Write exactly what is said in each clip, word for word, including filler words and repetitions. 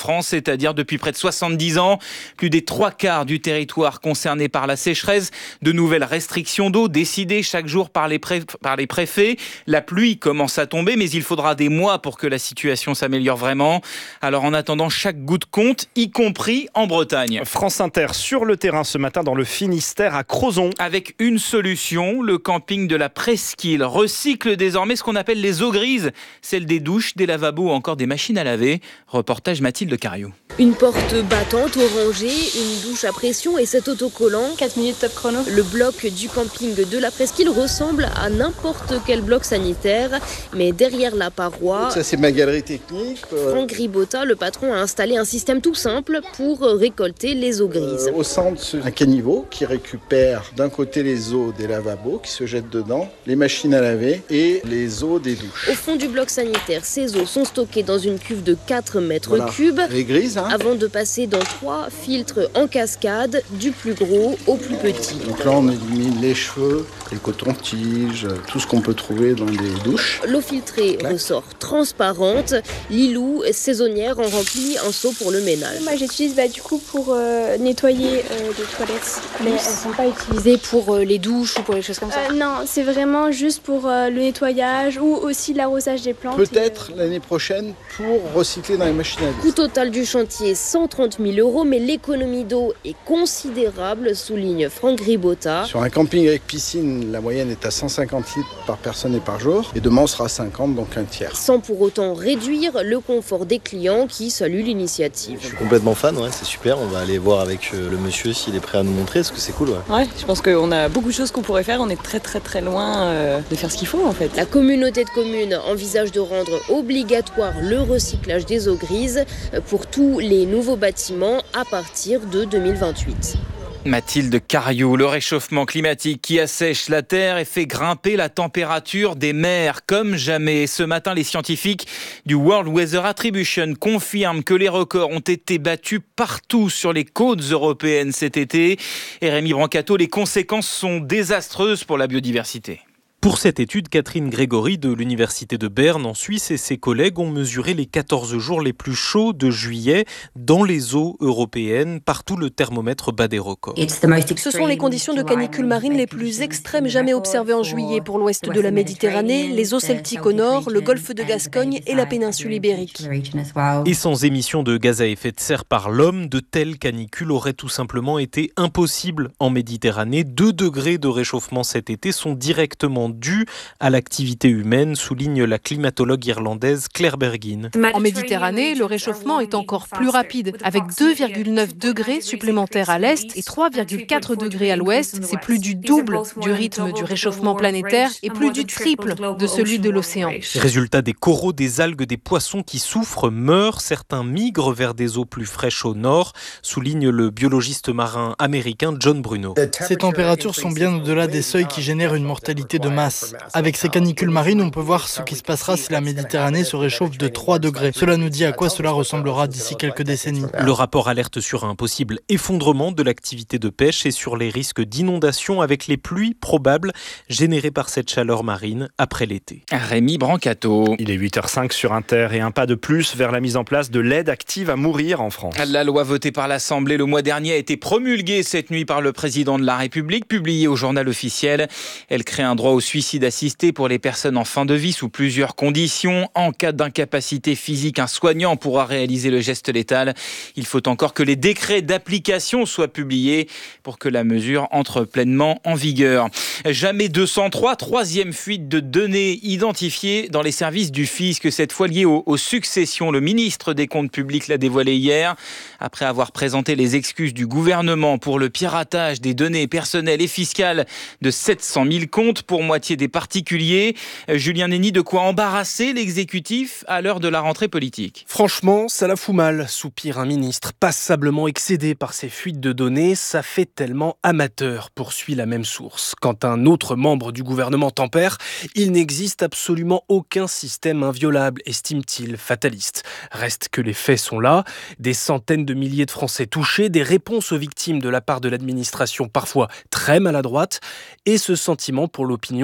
France, c'est-à-dire depuis près de soixante-dix ans. Plus des trois quarts du territoire concerné par la sécheresse. De nouvelles restrictions d'eau décidées chaque jour par les, pré- par les préfets. La pluie commence à tomber, mais il faudra des mois pour que la situation s'améliore vraiment. Alors en attendant, chaque goutte compte, y compris en Bretagne. France Inter sur le terrain ce matin dans le Finistère à Crozon. Avec une solution, le camping de la Presqu'île recycle désormais ce qu'on appelle les eaux grises, celles des douches, des lavabos ou encore des machines à laver. Reportage Mathilde Cariou. Une porte battante orangée, une douche à pression et cet autocollant. quatre minutes top chrono. Le bloc du camping de la Presqu'île ressemble à n'importe quel bloc sanitaire, mais derrière la paroi... Ça, c'est ma galerie technique. Franck Ribotta, le patron, a installé un système tout simple pour récolter les eaux grises. Euh, au centre, un caniveau qui récupère d'un côté les eaux des lavabos qui se jettent dedans, les machines à laver et les eaux des douches. Au fond du bloc sanitaire, ces eaux sont stockées dans une cuve de quatre mètres Voilà. cubes. Les grises, hein. Avant de passer dans trois filtres en cascade, du plus gros au plus petit. Donc là, on élimine les cheveux, les cotons-tiges, tout ce qu'on peut trouver dans des douches. L'eau filtrée Clac. ressort transparente. Lilou, saisonnière, en remplit un seau pour le ménage. Moi j'utilise bah, du coup pour euh, nettoyer euh, les toilettes. Mais elles ne sont pas utilisées pour euh, les douches ou pour les choses comme ça euh, Non, c'est vraiment juste pour euh, le nettoyage ou aussi l'arrosage des plantes. Peut-être et, euh... l'année prochaine pour recycler dans les machines à laver. Coût total du chantier, cent trente mille euros, mais l'économie d'eau est considérable, souligne Franck Ribotta. Sur un camping avec piscine, la moyenne est à cent cinquante litres par personne et par jour. Et demain, on sera à cinquante, donc un tiers. Sans pour autant réduire le confort des clients qui saluent l'initiative. Je suis complètement fan, ouais, c'est super. On va aller voir avec le monsieur s'il est prêt à nous montrer, parce que c'est cool. Ouais, ouais je pense qu'on a beaucoup de choses qu'on pourrait faire. On est très très très loin euh, de faire ce qu'il faut en fait. La communauté de communes envisage de rendre obligatoire le recyclage des eaux grises pour tous les nouveaux bâtiments à partir de deux mille vingt-huit. Mathilde Cariou, le réchauffement climatique qui assèche la Terre et fait grimper la température des mers comme jamais. Ce matin, les scientifiques du World Weather Attribution confirment que les records ont été battus partout sur les côtes européennes cet été. Et Rémi Brancato, les conséquences sont désastreuses pour la biodiversité. Pour cette étude, Catherine Grégory de l'Université de Berne en Suisse et ses collègues ont mesuré les quatorze jours les plus chauds de juillet dans les eaux européennes. Partout, le thermomètre bat des records. Ce sont les conditions de canicule marine les plus extrêmes jamais observées en juillet pour l'ouest de la Méditerranée, les eaux celtiques au nord, le golfe de Gascogne et la péninsule ibérique. Et sans émissions de gaz à effet de serre par l'homme, de telles canicules auraient tout simplement été impossibles en Méditerranée. Deux degrés de réchauffement cet été sont directement dû à l'activité humaine, souligne la climatologue irlandaise Claire Bergin. En Méditerranée, le réchauffement est encore plus rapide, avec deux virgule neuf degrés supplémentaires à l'est et trois virgule quatre degrés à l'ouest. C'est plus du double du rythme du réchauffement planétaire et plus du triple de celui de l'océan. Résultat, des coraux, des algues, des poissons qui souffrent, meurent. Certains migrent vers des eaux plus fraîches au nord, souligne le biologiste marin américain John Bruno. Ces températures sont bien au-delà des seuils qui génèrent une mortalité de masse. Avec ces canicules marines, on peut voir ce qui se passera si la Méditerranée se réchauffe de trois degrés. Cela nous dit à quoi cela ressemblera d'ici quelques décennies. Le rapport alerte sur un possible effondrement de l'activité de pêche et sur les risques d'inondation avec les pluies probables générées par cette chaleur marine après l'été. Rémi Brancato. Il est huit heures cinq sur Inter et un pas de plus vers la mise en place de l'aide active à mourir en France. La loi votée par l'Assemblée le mois dernier a été promulguée cette nuit par le président de la République, publiée au journal officiel. Elle crée un droit au suicide assisté pour les personnes en fin de vie sous plusieurs conditions. En cas d'incapacité physique, un soignant pourra réaliser le geste létal. Il faut encore que les décrets d'application soient publiés pour que la mesure entre pleinement en vigueur. Jamais deux cent trois, troisième fuite de données identifiées dans les services du fisc, cette fois liée aux, aux successions. Le ministre des Comptes publics l'a dévoilé hier. Après avoir présenté les excuses du gouvernement pour le piratage des données personnelles et fiscales de sept cent mille comptes pour moitié des particuliers. Julien Nény, de quoi embarrasser l'exécutif à l'heure de la rentrée politique? Franchement, ça la fout mal, soupire un ministre passablement excédé par ces fuites de données. Ça fait tellement amateur, poursuit la même source. Quand un autre membre du gouvernement tempère, il n'existe absolument aucun système inviolable, estime-t-il, fataliste. Reste que les faits sont là, des centaines de milliers de Français touchés, des réponses aux victimes de la part de l'administration parfois très maladroite, et ce sentiment pour l'opinion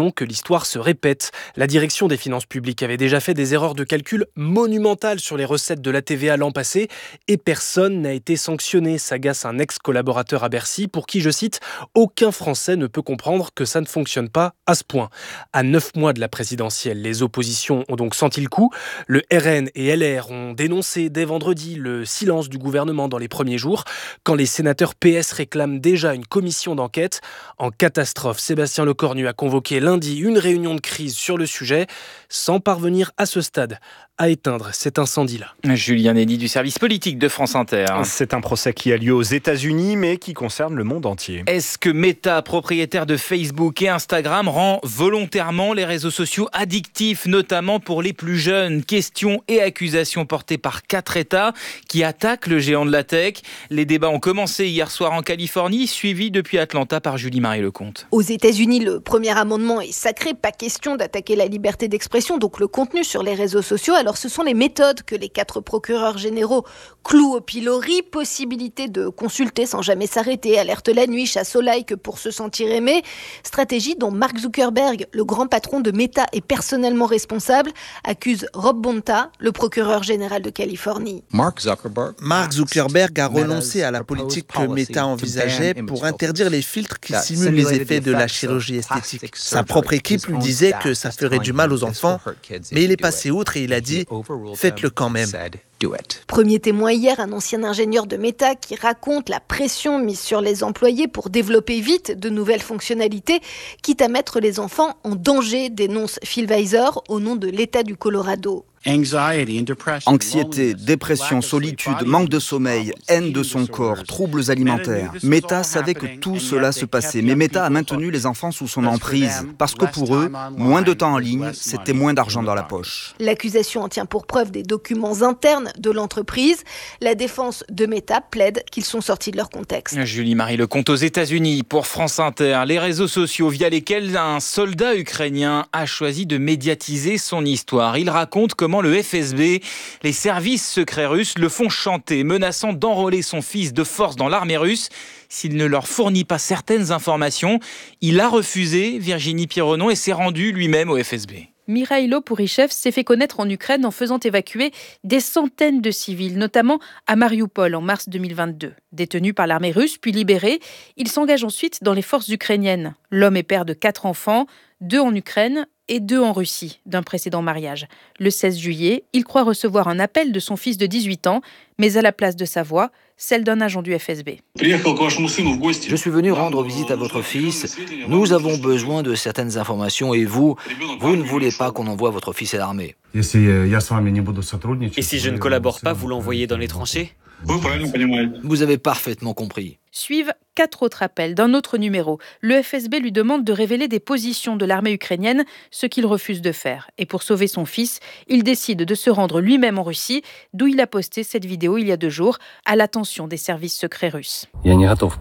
craignons que l'histoire se répète. La direction des finances publiques avait déjà fait des erreurs de calcul monumentales sur les recettes de la T V A l'an passé et personne n'a été sanctionné, s'agace un ex-collaborateur à Bercy pour qui, je cite, « aucun Français ne peut comprendre que ça ne fonctionne pas à ce point ». À neuf mois de la présidentielle, les oppositions ont donc senti le coup. Le R N et L R ont dénoncé dès vendredi le silence du gouvernement dans les premiers jours, quand les sénateurs P S réclament déjà une commission d'enquête. En catastrophe, Sébastien Lecornu a convoqué lundi une réunion de crise sur le sujet, sans parvenir à ce stade à éteindre cet incendie-là. Julien Nény du service politique de France Inter. C'est un procès qui a lieu aux États-Unis, mais qui concerne le monde entier. Est-ce que Meta, propriétaire de Facebook et Instagram, rend volontairement les réseaux sociaux addictifs, notamment pour les plus jeunes? Questions et accusations portées par quatre États qui attaquent le géant de la tech. Les débats ont commencé hier soir en Californie, suivis depuis Atlanta par Julie-Marie Lecomte. Aux États-Unis, le premier amendement est sacré. Pas question d'attaquer la liberté d'expression, donc le contenu sur les réseaux sociaux. Alors ce sont les méthodes que les quatre procureurs généraux clouent au pilori. Possibilité de consulter sans jamais s'arrêter, alerte la nuit, chasse au like pour se sentir aimé. Stratégie dont Mark Zuckerberg, le grand patron de Meta, est personnellement responsable, accuse Rob Bonta, le procureur général de Californie. Mark Zuckerberg, Mark Zuckerberg a renoncé à la politique que Meta envisageait pour interdire les filtres qui simulent les effets de la chirurgie esthétique. Sa propre équipe lui disait que ça ferait du mal aux enfants, mais il est passé outre et il a dit « faites-le quand même ». Premier témoin hier, un ancien ingénieur de Meta qui raconte la pression mise sur les employés pour développer vite de nouvelles fonctionnalités, quitte à mettre les enfants en danger, dénonce Phil Weiser au nom de l'État du Colorado. Anxiété, dépression, solitude, manque de sommeil, haine de son corps, troubles alimentaires. Meta savait que tout cela se passait, mais Meta a maintenu les enfants sous son emprise, parce que pour eux, moins de temps en ligne, c'était moins d'argent dans la poche. L'accusation en tient pour preuve des documents internes de l'entreprise. La défense de Meta plaide qu'ils sont sortis de leur contexte. Julie-Marie Lecomte aux États-Unis pour France Inter. Les réseaux sociaux via lesquels un soldat ukrainien a choisi de médiatiser son histoire. Il raconte comment le F S B, les services secrets russes, le font chanter, menaçant d'enrôler son fils de force dans l'armée russe s'il ne leur fournit pas certaines informations. Il a refusé, Virginie Pironneau, et s'est rendu lui-même au F S B. Mikhailo Pourychev s'est fait connaître en Ukraine en faisant évacuer des centaines de civils, notamment à Mariupol en mars deux mille vingt-deux. Détenu par l'armée russe puis libéré, il s'engage ensuite dans les forces ukrainiennes. L'homme est père de quatre enfants, deux en Ukraine et deux en Russie, d'un précédent mariage. Le seize juillet, il croit recevoir un appel de son fils de dix-huit ans, mais à la place de sa voix, celle d'un agent du F S B. Je suis venu rendre visite à votre fils. Nous avons besoin de certaines informations et vous, vous ne voulez pas qu'on envoie votre fils à l'armée. Et si je ne collabore pas, vous l'envoyez dans les tranchées ? Vous avez parfaitement compris. Suivent quatre autres appels d'un autre numéro. Le F S B lui demande de révéler des positions de l'armée ukrainienne, ce qu'il refuse de faire. Et pour sauver son fils, il décide de se rendre lui-même en Russie, d'où il a posté cette vidéo il y a deux jours, à l'attention des services secrets russes. Je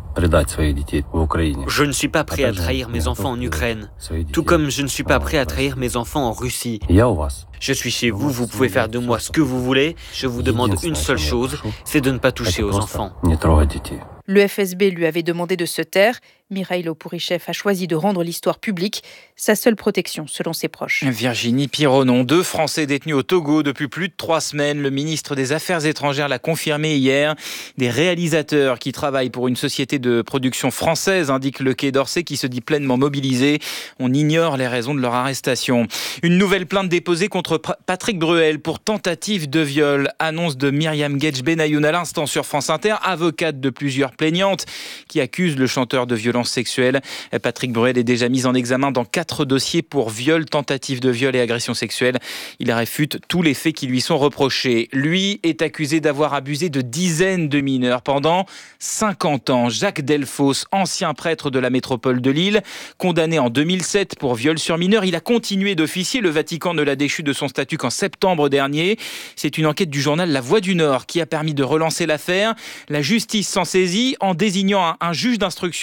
ne suis pas prêt à trahir mes enfants en Ukraine, tout comme je ne suis pas prêt à trahir mes enfants en Russie. Je suis chez vous, vous pouvez faire de moi ce que vous voulez. Je vous demande une seule chose, c'est de ne pas toucher aux enfants. Le F S B lui avait demandé de se taire. Mikhailo Pourychev a choisi de rendre l'histoire publique, sa seule protection selon ses proches. Virginie Pironneau, deux Français détenus au Togo depuis plus de trois semaines. Le ministre des Affaires étrangères l'a confirmé hier. Des réalisateurs qui travaillent pour une société de production française, indique le Quai d'Orsay, qui se dit pleinement mobilisé. On ignore les raisons de leur arrestation. Une nouvelle plainte déposée contre Patrick Bruel pour tentative de viol. Annonce de Myriam Guedj Benayoun à l'instant sur France Inter, avocate de plusieurs plaignantes qui accusent le chanteur de violence sexuelle. Patrick Bruel est déjà mis en examen dans quatre dossiers pour viol, tentative de viol et agression sexuelle. Il réfute tous les faits qui lui sont reprochés. Lui est accusé d'avoir abusé de dizaines de mineurs pendant cinquante ans. Jacques Delfos, ancien prêtre de la métropole de Lille, condamné en deux mille sept pour viol sur mineur, il a continué d'officier. Le Vatican ne l'a déchu de son statut qu'en septembre dernier. C'est une enquête du journal La Voix du Nord qui a permis de relancer l'affaire. La justice s'en saisit en désignant un, un juge d'instruction dans les prochains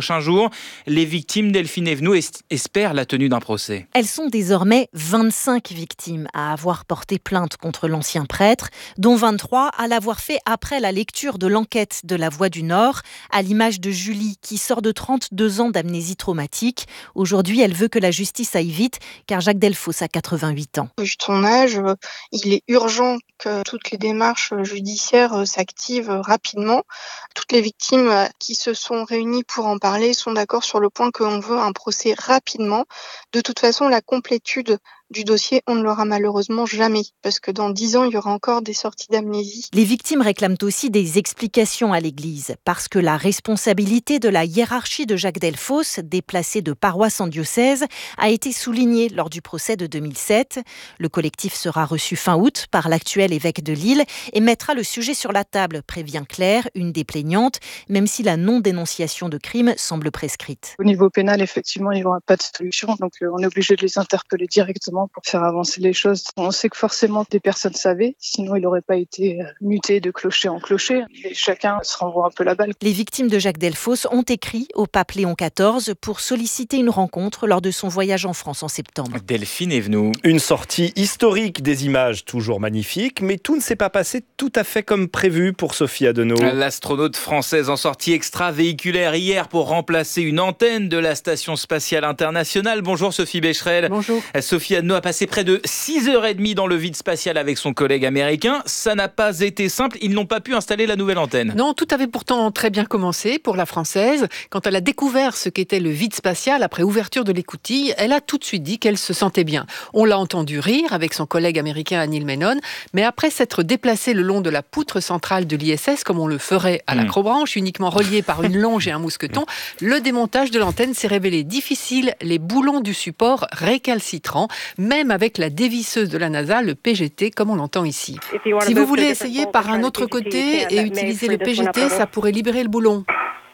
prochains jours. Les victimes, Delphine Evenou, espèrent la tenue d'un procès. Elles sont désormais vingt-cinq victimes à avoir porté plainte contre l'ancien prêtre, dont vingt-trois à l'avoir fait après la lecture de l'enquête de La Voix du Nord, à l'image de Julie, qui sort de trente-deux ans d'amnésie traumatique. Aujourd'hui, elle veut que la justice aille vite, car Jacques Delfosse a quatre-vingt-huit ans. Vu son âge, il est urgent que toutes les démarches judiciaires s'activent rapidement. Toutes les victimes qui se sont réunies pour en parler sont d'accord sur le point qu'on veut un procès rapidement. De toute façon, la complétude du dossier, on ne l'aura malheureusement jamais, parce que dans dix ans, il y aura encore des sorties d'amnésie. Les victimes réclament aussi des explications à l'Église, parce que la responsabilité de la hiérarchie de Jacques Delfosse, déplacé de paroisse en diocèse, a été soulignée lors du procès de deux mille sept. Le collectif sera reçu fin août par l'actuel évêque de Lille et mettra le sujet sur la table, prévient Claire, une des plaignantes, même si la non-dénonciation de crime semble prescrite. Au niveau pénal, effectivement, il n'y aura pas de solution, donc on est obligé de les interpeller directement pour faire avancer les choses. On sait que forcément des personnes savaient, sinon il n'aurait pas été muté de clocher en clocher. Et chacun se renvoie un peu la balle. Les victimes de Jacques Delfosse ont écrit au pape Léon quatorze pour solliciter une rencontre lors de son voyage en France en septembre. Delphine Evenou. Une sortie historique, des images toujours magnifiques, mais tout ne s'est pas passé tout à fait comme prévu pour Sophie Adenau. L'astronaute française en sortie extravéhiculaire hier pour remplacer une antenne de la Station spatiale internationale. Bonjour Sophie Becherel. Bonjour. Sophie Adenau a passé près de six heures trente dans le vide spatial avec son collègue américain. Ça n'a pas été simple, ils n'ont pas pu installer la nouvelle antenne. Non, tout avait pourtant très bien commencé pour la Française. Quand elle a découvert ce qu'était le vide spatial après ouverture de l'écoutille, elle a tout de suite dit qu'elle se sentait bien. On l'a entendu rire avec son collègue américain Neil Menon, mais après s'être déplacé le long de la poutre centrale de l'I S S, comme on le ferait à l'acrobranche, uniquement relié par une longe et un mousqueton, le démontage de l'antenne s'est révélé difficile, les boulons du support récalcitrants, même avec la dévisseuse de la NASA, le P G T, comme on l'entend ici. Si vous voulez essayer par un autre côté et utiliser le P G T, ça pourrait libérer le boulon.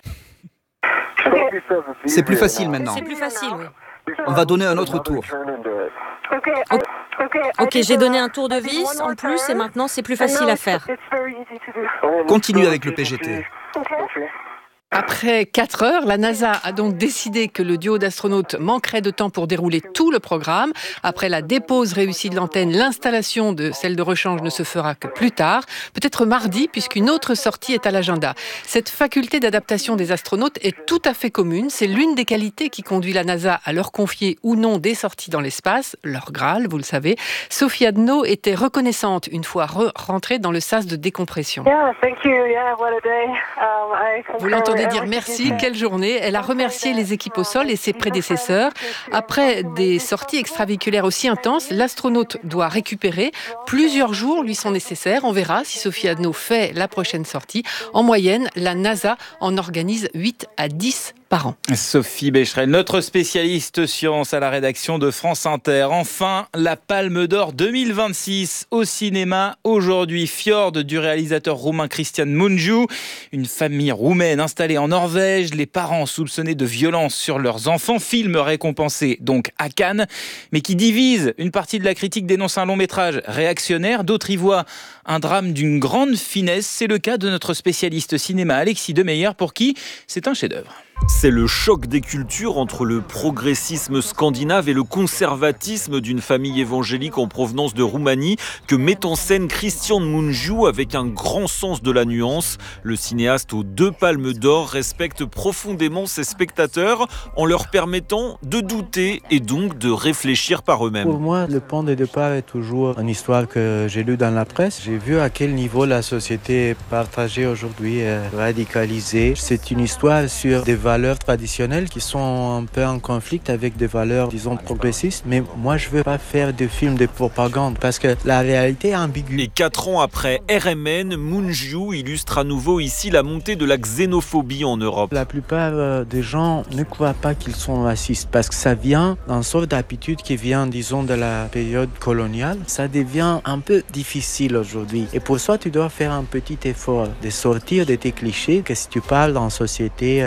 C'est plus facile maintenant. C'est plus facile, oui. On va donner un autre tour. Ok, j'ai donné un tour de vis en plus et maintenant c'est plus facile à faire. Continue avec le P G T. Après quatre heures, la NASA a donc décidé que le duo d'astronautes manquerait de temps pour dérouler tout le programme. Après la dépose réussie de l'antenne, l'installation de celle de rechange ne se fera que plus tard, peut-être mardi, puisqu'une autre sortie est à l'agenda. Cette faculté d'adaptation des astronautes est tout à fait commune. C'est l'une des qualités qui conduit la NASA à leur confier ou non des sorties dans l'espace, leur Graal, vous le savez. Sophie Adenau était reconnaissante une fois re- rentrée dans le sas de décompression. Yeah, thank you. Yeah, what a day. Um, I vous l'entendez dire merci, quelle journée. Elle a remercié les équipes au sol et ses prédécesseurs. Après des sorties extravéhiculaires aussi intenses, l'astronaute doit récupérer. Plusieurs jours lui sont nécessaires. On verra si Sophie Adenau fait la prochaine sortie. En moyenne, la NASA en organise huit à dix par an. Sophie Becherel, notre spécialiste science à la rédaction de France Inter. Enfin, la Palme d'Or deux mille vingt-six au cinéma. Aujourd'hui, Fjord du réalisateur roumain Cristian Mungiu. Une famille roumaine installée en Norvège. Les parents soupçonnés de violence sur leurs enfants. Film récompensé donc à Cannes, mais qui divise. Une partie de la critique dénonce un long métrage réactionnaire. D'autres y voient un drame d'une grande finesse. C'est le cas de notre spécialiste cinéma Alexis Demeyer, pour qui c'est un chef-d'œuvre. C'est le choc des cultures entre le progressisme scandinave et le conservatisme d'une famille évangélique en provenance de Roumanie que met en scène Cristian Mungiu avec un grand sens de la nuance. Le cinéaste aux deux palmes d'or respecte profondément ses spectateurs en leur permettant de douter et donc de réfléchir par eux-mêmes. Pour moi, le point de départ est toujours une histoire que j'ai lue dans la presse. J'ai vu à quel niveau la société est partagée aujourd'hui, radicalisée. C'est une histoire sur des valeurs traditionnelles qui sont un peu en conflit avec des valeurs, disons, progressistes. Mais moi, je veux pas faire de films de propagande parce que la réalité est ambiguë. Et quatre ans après R M N, Mungiu illustre à nouveau ici la montée de la xénophobie en Europe. La plupart des gens ne croient pas qu'ils sont racistes parce que ça vient d'une sorte d'habitude qui vient, disons, de la période coloniale. Ça devient un peu difficile aujourd'hui. Et pour ça, tu dois faire un petit effort de sortir de tes clichés, que si tu parles dans une société avec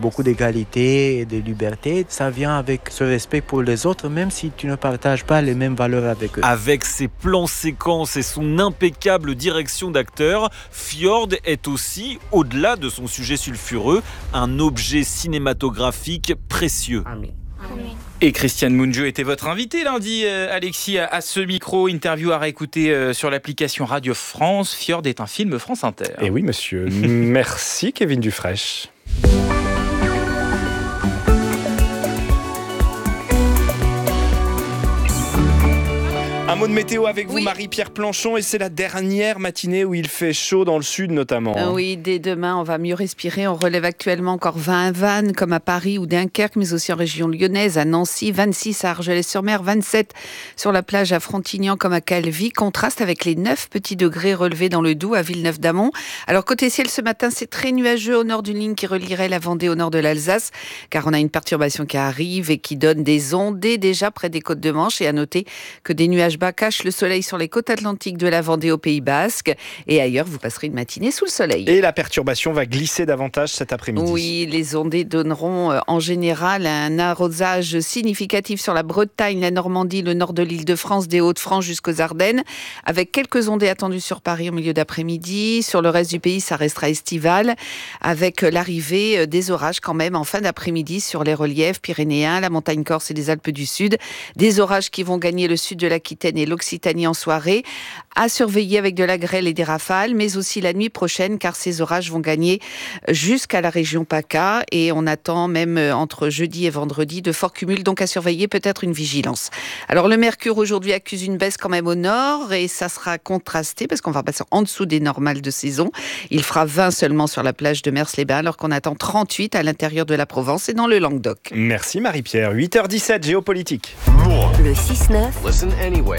beaucoup d'égalité et de liberté. Ça vient avec ce respect pour les autres, même si tu ne partages pas les mêmes valeurs avec eux. Avec ses plans séquences et son impeccable direction d'acteur, Fjord est aussi, au-delà de son sujet sulfureux, un objet cinématographique précieux. Et Christiane Mungiu était votre invité lundi, euh, Alexis, à, à ce micro. Interview à réécouter euh, sur l'application Radio France. Fjord est un film France Inter. Et oui, monsieur. Merci, Kevin Dufraîche. Un mot de météo avec vous, oui. Marie-Pierre Planchon, et c'est la dernière matinée où il fait chaud dans le sud notamment. Euh, oui, dès demain, on va mieux respirer. On relève actuellement encore vingt à Vannes, comme à Paris ou Dunkerque, mais aussi en région lyonnaise, à Nancy, vingt-six à Argelès-sur-Mer, vingt-sept sur la plage à Frontignan comme à Calvi. Contraste avec les neuf petits degrés relevés dans le Doubs à Villeneuve-d'Amont. Alors côté ciel, ce matin, c'est très nuageux au nord d'une ligne qui relierait la Vendée au nord de l'Alsace, car on a une perturbation qui arrive et qui donne des ondées déjà près des côtes de Manche. Et à noter que des nuages bas cache le soleil sur les côtes atlantiques de la Vendée au Pays Basque. Et ailleurs, vous passerez une matinée sous le soleil. Et la perturbation va glisser davantage cet après-midi. Oui, les ondées donneront en général un arrosage significatif sur la Bretagne, la Normandie, le nord de l'Île-de-France, des Hauts-de-France jusqu'aux Ardennes, avec quelques ondées attendues sur Paris au milieu d'après-midi. Sur le reste du pays, ça restera estival, avec l'arrivée des orages quand même en fin d'après-midi sur les reliefs pyrénéens, la montagne corse et les Alpes du Sud. Des orages qui vont gagner le sud de l'Aquitaine et l'Occitanie en soirée, à surveiller avec de la grêle et des rafales, mais aussi la nuit prochaine, car ces orages vont gagner jusqu'à la région PACA, et on attend même entre jeudi et vendredi de forts cumuls, donc à surveiller, peut-être une vigilance. Alors le mercure aujourd'hui accuse une baisse quand même au nord, et ça sera contrasté, parce qu'on va passer en dessous des normales de saison. Il fera vingt seulement sur la plage de Mers-les-Bains, alors qu'on attend trente-huit à l'intérieur de la Provence et dans le Languedoc. Merci Marie-Pierre. huit heures dix-sept, géopolitique. Le six neuf. Listen anywhere.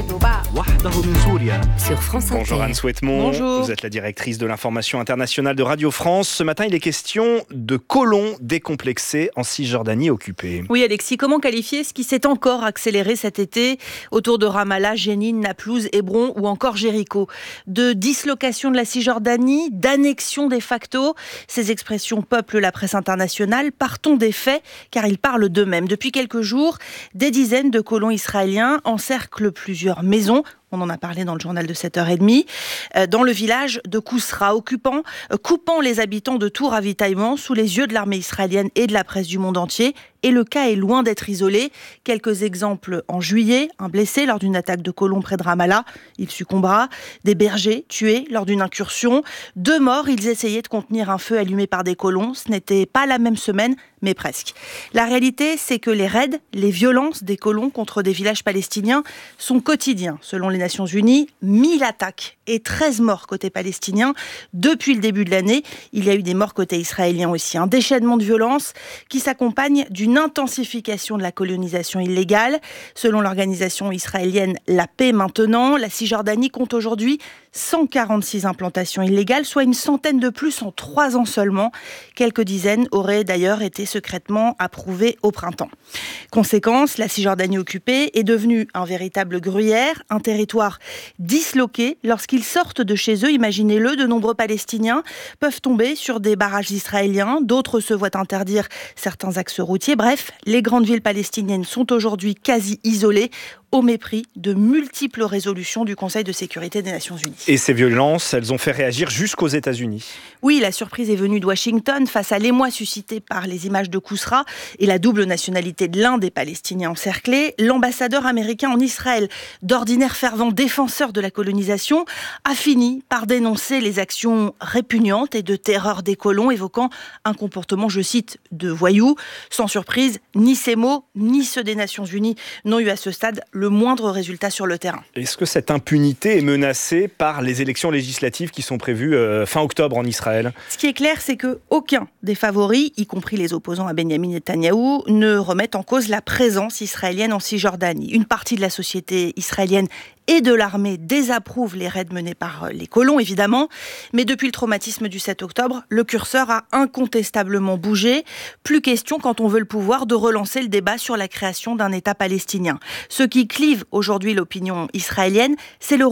Sur France Inter. Bonjour Anne Souhaitemont. Bonjour. Vous êtes la directrice de l'information internationale de Radio France. Ce matin, il est question de colons décomplexés en Cisjordanie occupée. Oui Alexis, comment qualifier ce qui s'est encore accéléré cet été autour de Ramallah, Jénine, Naplouse, Hébron ou encore Jéricho? De dislocation de la Cisjordanie, d'annexion de facto. Ces expressions peuplent la presse internationale. Partons des faits, car ils parlent d'eux-mêmes. Depuis quelques jours, des dizaines de colons israéliens encerclent plusieurs maisons. On en a parlé dans le journal de sept heures trente, dans le village de Kousra, occupant, coupant les habitants de tout ravitaillement sous les yeux de l'armée israélienne et de la presse du monde entier. Et le cas est loin d'être isolé. Quelques exemples en juillet, un blessé lors d'une attaque de colons près de Ramallah, il succombera. Des bergers tués lors d'une incursion. Deux morts, ils essayaient de contenir un feu allumé par des colons. Ce n'était pas la même semaine, mais presque. La réalité, c'est que les raids, les violences des colons contre des villages palestiniens sont quotidiens. Selon les Nations Unies, mille attaques et treize morts côté palestinien. Depuis le début de l'année, il y a eu des morts côté israélien aussi. Un déchaînement de violence qui s'accompagne d'une intensification de la colonisation illégale. Selon l'organisation israélienne La Paix Maintenant, la Cisjordanie compte aujourd'hui cent quarante-six implantations illégales, soit une centaine de plus en trois ans seulement. Quelques dizaines auraient d'ailleurs été secrètement approuvées au printemps. Conséquence, la Cisjordanie occupée est devenue un véritable gruyère, un territoire disloqué. Lorsqu'ils sortent de chez eux, imaginez-le, de nombreux Palestiniens peuvent tomber sur des barrages israéliens, d'autres se voient interdire certains axes routiers. Bref, les grandes villes palestiniennes sont aujourd'hui quasi isolées, au mépris de multiples résolutions du Conseil de sécurité des Nations Unies. Et ces violences, elles ont fait réagir jusqu'aux États-Unis. Oui, la surprise est venue de Washington face à l'émoi suscité par les images de Kousra et la double nationalité de l'un des Palestiniens encerclés. L'ambassadeur américain en Israël, d'ordinaire fervent défenseur de la colonisation, a fini par dénoncer les actions répugnantes et de terreur des colons, évoquant un comportement, je cite, de voyous. Sans surprise, ni ces mots, ni ceux des Nations Unies n'ont eu à ce stade le moindre résultat sur le terrain. Est-ce que cette impunité est menacée par les élections législatives qui sont prévues euh, fin octobre en Israël? Ce qui est clair, c'est qu'aucun des favoris, y compris les opposants à Benyamin Netanyahou, ne remettent en cause la présence israélienne en Cisjordanie. Une partie de la société israélienne et de l'armée désapprouve les raids menés par les colons, évidemment. Mais depuis le traumatisme du sept octobre, le curseur a incontestablement bougé. Plus question, quand on veut le pouvoir, de relancer le débat sur la création d'un État palestinien. Ce qui clive aujourd'hui l'opinion israélienne, c'est le rôle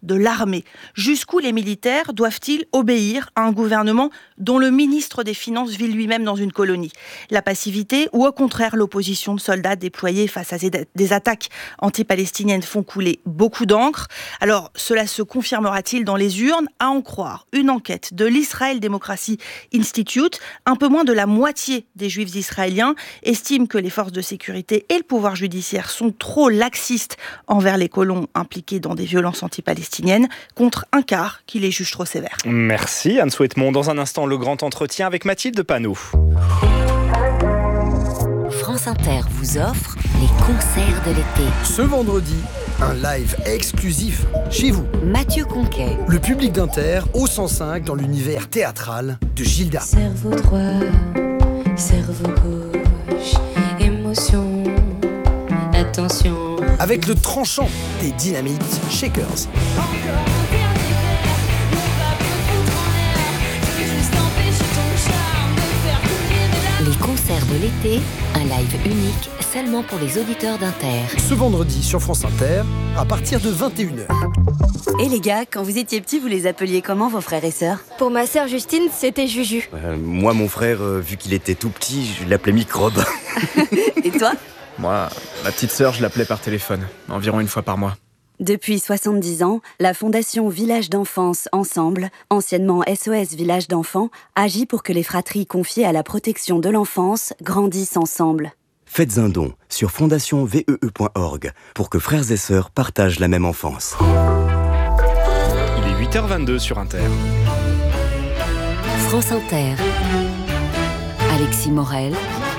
de l'armée. Jusqu'où les militaires doivent-ils obéir à un gouvernement dont le ministre des Finances vit lui-même dans une colonie ? La passivité ou au contraire l'opposition de soldats déployés face à des attaques anti-palestiniennes font couler beaucoup d'encre. Alors cela se confirmera-t-il dans les urnes ? À en croire une enquête de l'Israel Democracy Institute, un peu moins de la moitié des juifs israéliens estiment que les forces de sécurité et le pouvoir judiciaire sont trop laxistes envers les colons impliqués dans des violences anti-palestiniennes, contre un quart qui les juge trop sévères. Merci Anne Souhaitemont. Dans un instant, le grand entretien avec Mathilde Panot. France Inter vous offre les concerts de l'été. Ce vendredi, un live exclusif chez vous. Mathieu Conquet. Le public d'Inter au cent cinq dans l'univers théâtral de Gilda. Cerveau droit, cerveau gauche, émotion, attention. Avec le tranchant des Dynamite Shakers. Les concerts de l'été, un live unique seulement pour les auditeurs d'Inter. Ce vendredi sur France Inter, à partir de vingt et une heures. Et les gars, quand vous étiez petits, vous les appeliez comment vos frères et sœurs ? Pour ma sœur Justine, c'était Juju. Euh, moi, mon frère, euh, vu qu'il était tout petit, je l'appelais Microbe. Et toi ? Moi, ma petite sœur, je l'appelais par téléphone, environ une fois par mois. Depuis soixante-dix ans, la Fondation Village d'Enfance Ensemble, anciennement S O S Village d'Enfants, agit pour que les fratries confiées à la protection de l'enfance grandissent ensemble. Faites un don sur fondation vee point org pour que frères et sœurs partagent la même enfance. Il est huit heures vingt-deux sur Inter. France Inter. Alexis Morel.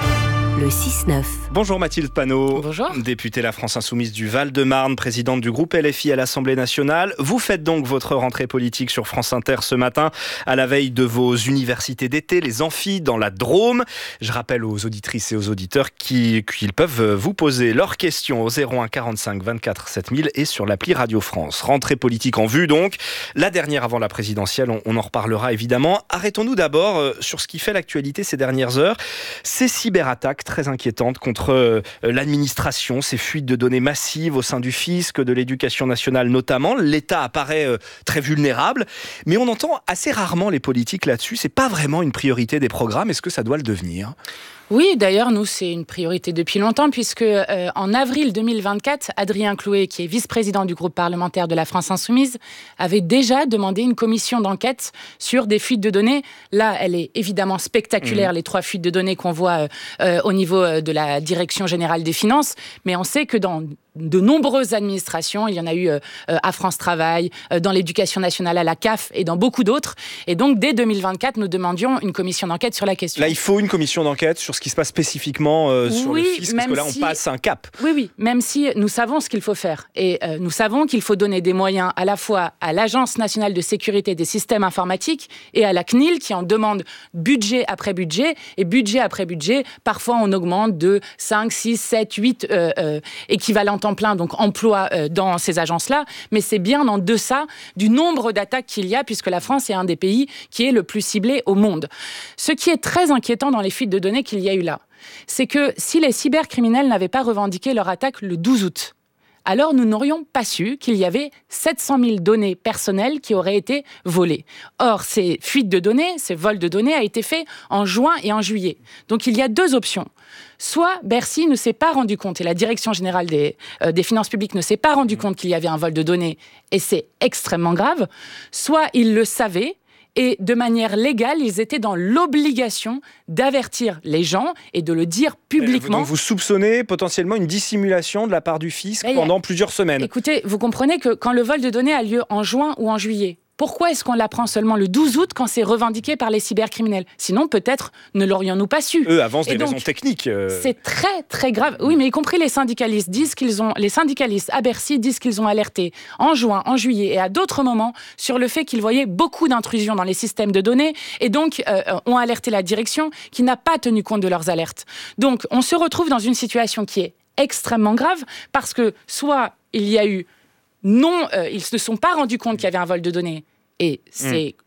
Le six neuf. Bonjour Mathilde Panot. Bonjour. Députée La France Insoumise du Val-de-Marne, présidente du groupe L F I à l'Assemblée nationale. Vous faites donc votre rentrée politique sur France Inter ce matin, à la veille de vos universités d'été, les amphis dans la Drôme. Je rappelle aux auditrices et aux auditeurs qu'ils, qu'ils peuvent vous poser leurs questions au zéro un quarante-cinq vingt-quatre sept mille et sur l'appli Radio France. Rentrée politique en vue donc, la dernière avant la présidentielle, on, on en reparlera évidemment. Arrêtons-nous d'abord euh, sur ce qui fait l'actualité ces dernières heures, ces cyberattaques très inquiétantes contre euh, l'administration, ces fuites de données massives au sein du fisc, de l'éducation nationale notamment. L'État apparaît euh, très vulnérable, mais on entend assez rarement les politiques là-dessus. C'est pas vraiment une priorité des programmes. Est-ce que ça doit le devenir ? Oui, d'ailleurs, nous, c'est une priorité depuis longtemps, puisque euh, en avril deux mille vingt-quatre, Adrien Clouet, qui est vice-président du groupe parlementaire de la France Insoumise, avait déjà demandé une commission d'enquête sur des fuites de données. Là, elle est évidemment spectaculaire, mmh. les trois fuites de données qu'on voit euh, au niveau de la Direction générale des finances, mais on sait que dans de nombreuses administrations, il y en a eu euh, à France Travail, euh, dans l'éducation nationale à la C A F et dans beaucoup d'autres. Et donc, dès deux mille vingt-quatre, nous demandions une commission d'enquête sur la question. Là, il faut une commission d'enquête sur ce qui se passe spécifiquement euh, sur oui, le fisc, parce que là, on si... passe un cap. Oui, oui, même si nous savons ce qu'il faut faire. Et euh, nous savons qu'il faut donner des moyens à la fois à l'Agence nationale de sécurité des systèmes informatiques et à la C N I L, qui en demande budget après budget. Et budget après budget, parfois, on augmente de cinq, six, sept, huit euh, euh, équivalents temps plein, donc emploi euh, dans ces agences-là, mais c'est bien en deçà du nombre d'attaques qu'il y a, puisque la France est un des pays qui est le plus ciblé au monde. Ce qui est très inquiétant dans les fuites de données qu'il y a eu là, c'est que si les cybercriminels n'avaient pas revendiqué leur attaque le douze août, alors nous n'aurions pas su qu'il y avait sept cent mille données personnelles qui auraient été volées. Or, ces fuites de données, ces vols de données a été fait en juin et en juillet. Donc, il y a deux options. Soit Bercy ne s'est pas rendu compte, et la Direction générale des, euh, des finances publiques ne s'est pas rendu compte qu'il y avait un vol de données, et c'est extrêmement grave, soit ils le savaient, et de manière légale, ils étaient dans l'obligation d'avertir les gens et de le dire publiquement. Donc vous soupçonnez potentiellement une dissimulation de la part du fisc et pendant plusieurs semaines. Écoutez, vous comprenez que quand le vol de données a lieu en juin ou en juillet, pourquoi est-ce qu'on l'apprend seulement le douze août quand c'est revendiqué par les cybercriminels ? Sinon, peut-être ne l'aurions-nous pas su. Eux avancent des donc, raisons techniques. Euh... C'est très, très grave. Oui, mais y compris les syndicalistes disent qu'ils ont, les syndicalistes à Bercy disent qu'ils ont alerté en juin, en juillet et à d'autres moments sur le fait qu'ils voyaient beaucoup d'intrusions dans les systèmes de données et donc euh, ont alerté la direction qui n'a pas tenu compte de leurs alertes. Donc, on se retrouve dans une situation qui est extrêmement grave parce que soit il y a eu Non, euh, ils ne se sont pas rendus compte qu'il y avait un vol de données. Et c'est mmh.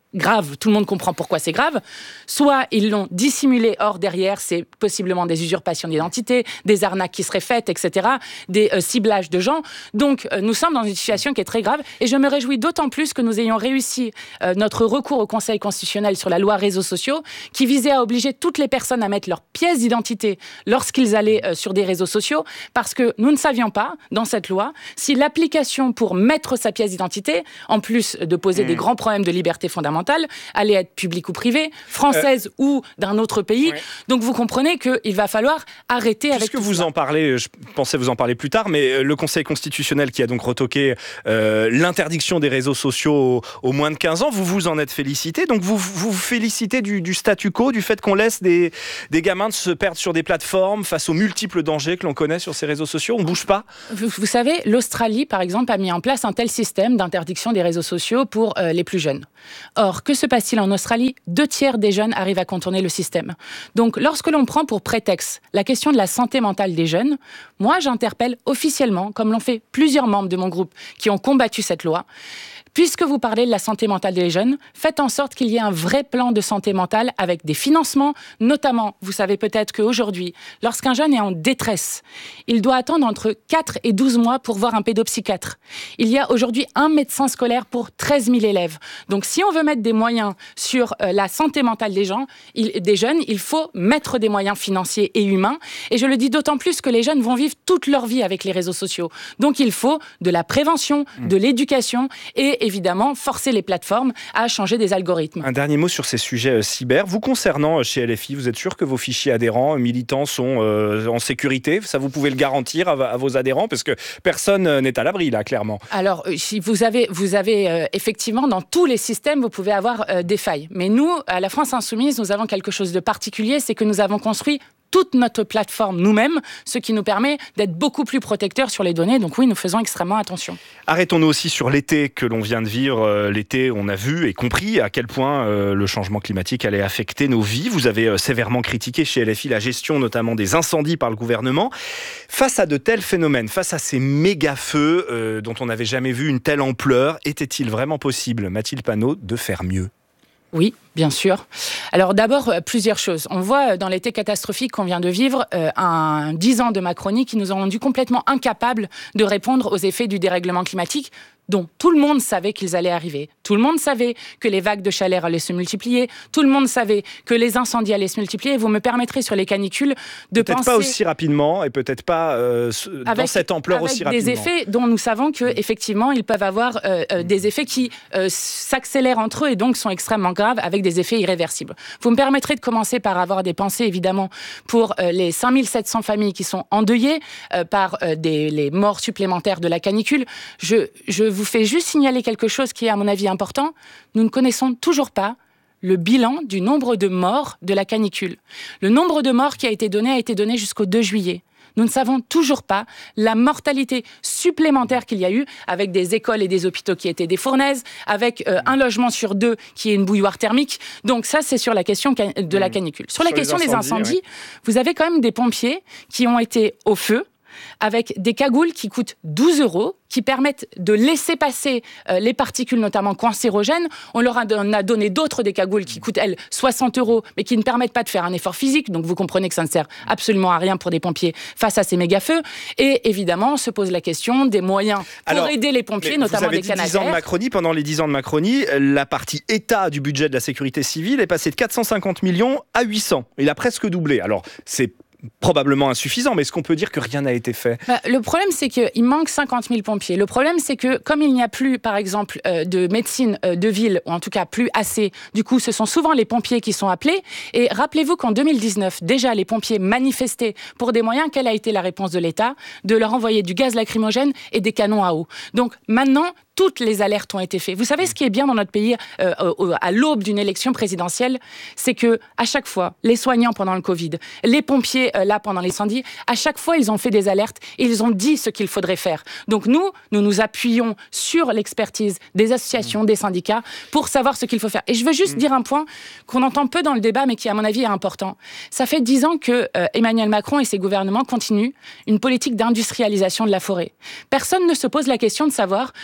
grave, tout le monde comprend pourquoi c'est grave, soit ils l'ont dissimulé, or derrière c'est possiblement des usurpations d'identité, des arnaques qui seraient faites, et cetera, des euh, ciblages de gens. Donc euh, nous sommes dans une situation qui est très grave et je me réjouis d'autant plus que nous ayons réussi euh, notre recours au Conseil constitutionnel sur la loi réseaux sociaux qui visait à obliger toutes les personnes à mettre leur pièce d'identité lorsqu'ils allaient euh, sur des réseaux sociaux parce que nous ne savions pas, dans cette loi, si l'application pour mettre sa pièce d'identité, en plus de poser mmh. des grands problèmes de liberté fondamentale, allait être publique ou privée, française euh, ou d'un autre pays. Ouais. Donc vous comprenez qu'il va falloir arrêter Puisque avec tout vous ça. en parlez, je pensais vous en parler plus tard, mais le Conseil constitutionnel qui a donc retoqué euh, l'interdiction des réseaux sociaux aux moins de quinze ans, vous vous en êtes félicité. Donc vous vous félicitez du, du statu quo, du fait qu'on laisse des, des gamins de se perdre sur des plateformes face aux multiples dangers que l'on connaît sur ces réseaux sociaux. On ne bouge pas. Vous, vous savez, l'Australie, par exemple, a mis en place un tel système d'interdiction des réseaux sociaux pour euh, les plus jeunes. Or, que se passe-t-il en Australie ? Deux tiers des jeunes arrivent à contourner le système. Donc, lorsque l'on prend pour prétexte la question de la santé mentale des jeunes, moi, j'interpelle officiellement, comme l'ont fait plusieurs membres de mon groupe qui ont combattu cette loi, puisque vous parlez de la santé mentale des jeunes, faites en sorte qu'il y ait un vrai plan de santé mentale avec des financements, notamment, vous savez peut-être qu'aujourd'hui, lorsqu'un jeune est en détresse, il doit attendre entre quatre et douze mois pour voir un pédopsychiatre. Il y a aujourd'hui un médecin scolaire pour treize mille élèves. Donc si on veut mettre des moyens sur euh, la santé mentale des gens, il, des jeunes, il faut mettre des moyens financiers et humains. Et je le dis d'autant plus que les jeunes vont vivre toute leur vie avec les réseaux sociaux. Donc il faut de la prévention, mmh. de l'éducation et évidemment forcer les plateformes à changer des algorithmes. Un dernier mot sur ces sujets euh, cyber. Vous concernant chez L F I, vous êtes sûr que vos fichiers adhérents, militants sont euh, en sécurité ? Ça, vous pouvez le garantir à, à vos adhérents parce que personne n'est à l'abri là, clairement. Alors, si vous avez, vous avez euh, effectivement dans tous les systèmes, vous pouvez avoir euh, des failles. Mais nous, à la France Insoumise, nous avons quelque chose de particulier, c'est que nous avons construit toute notre plateforme nous-mêmes, ce qui nous permet d'être beaucoup plus protecteurs sur les données. Donc oui, nous faisons extrêmement attention. Arrêtons-nous aussi sur l'été que l'on vient de vivre. L'été, on a vu et compris à quel point euh, le changement climatique allait affecter nos vies. Vous avez euh, sévèrement critiqué chez L F I la gestion notamment des incendies par le gouvernement. Face à de tels phénomènes, face à ces méga-feux euh, dont on n'avait jamais vu une telle ampleur, était-il vraiment possible, Mathilde Panot, de faire mieux ? Oui, bien sûr. Alors d'abord, plusieurs choses. On voit dans l'été catastrophique qu'on vient de vivre euh, un dix ans de Macronie qui nous ont rendu complètement incapables de répondre aux effets du dérèglement climatique dont tout le monde savait qu'ils allaient arriver. Tout le monde savait que les vagues de chaleur allaient se multiplier. Tout le monde savait que les incendies allaient se multiplier. Et vous me permettrez sur les canicules de peut-être penser... Peut-être pas aussi rapidement et peut-être pas euh, avec, dans cette ampleur aussi rapidement. Avec des effets dont nous savons qu'effectivement, ils peuvent avoir euh, euh, des effets qui euh, s'accélèrent entre eux et donc sont extrêmement graves avec des effets irréversibles. Vous me permettrez de commencer par avoir des pensées, évidemment, pour euh, les cinq mille sept cents familles qui sont endeuillées euh, par euh, des, les morts supplémentaires de la canicule. Je, je vous fais juste signaler quelque chose qui est, à mon avis, important. Nous ne connaissons toujours pas le bilan du nombre de morts de la canicule. Le nombre de morts qui a été donné a été donné jusqu'au deux juillet. Nous ne savons toujours pas la mortalité supplémentaire qu'il y a eu avec des écoles et des hôpitaux qui étaient des fournaises, avec euh, un logement sur deux qui est une bouilloire thermique. Donc ça, c'est sur la question de la canicule. Sur, sur la question des incendies, des incendies ouais. Vous avez quand même des pompiers qui ont été au feu, avec des cagoules qui coûtent douze euros, qui permettent de laisser passer euh, les particules, notamment cancérogènes. On leur a, on a donné d'autres des cagoules qui coûtent, elles, soixante euros, mais qui ne permettent pas de faire un effort physique. Donc vous comprenez que ça ne sert absolument à rien pour des pompiers face à ces méga-feux. Et évidemment, se pose la question des moyens pour Alors, aider les pompiers, notamment des canadaires. dix ans de Macronie, pendant les dix ans de Macronie, la partie État du budget de la sécurité civile est passée de quatre cent cinquante millions à huit cents. Il a presque doublé. Alors, c'est probablement insuffisant, mais est-ce qu'on peut dire que rien n'a été fait ? bah, Le problème, c'est qu'il manque cinquante mille pompiers. Le problème, c'est que comme il n'y a plus, par exemple, euh, de médecine euh, de ville, ou en tout cas plus assez, du coup, ce sont souvent les pompiers qui sont appelés. Et rappelez-vous qu'en deux mille dix-neuf, déjà, les pompiers manifestaient pour des moyens. Quelle a été la réponse de l'État ? De leur envoyer du gaz lacrymogène et des canons à eau. Donc maintenant, toutes les alertes ont été faites. Vous savez ce qui est bien dans notre pays euh, à l'aube d'une élection présidentielle, c'est que à chaque fois, les soignants pendant le Covid, les pompiers euh, là pendant l'incendie, à chaque fois ils ont fait des alertes et ils ont dit ce qu'il faudrait faire. Donc nous, nous nous appuyons sur l'expertise des associations, des syndicats pour savoir ce qu'il faut faire. Et je veux juste mmh. dire un point qu'on entend peu dans le débat, mais qui à mon avis est important. Ça fait dix ans que euh, Emmanuel Macron et ses gouvernements continuent une politique d'industrialisation de la forêt. Personne ne se pose la question de savoir pourquoi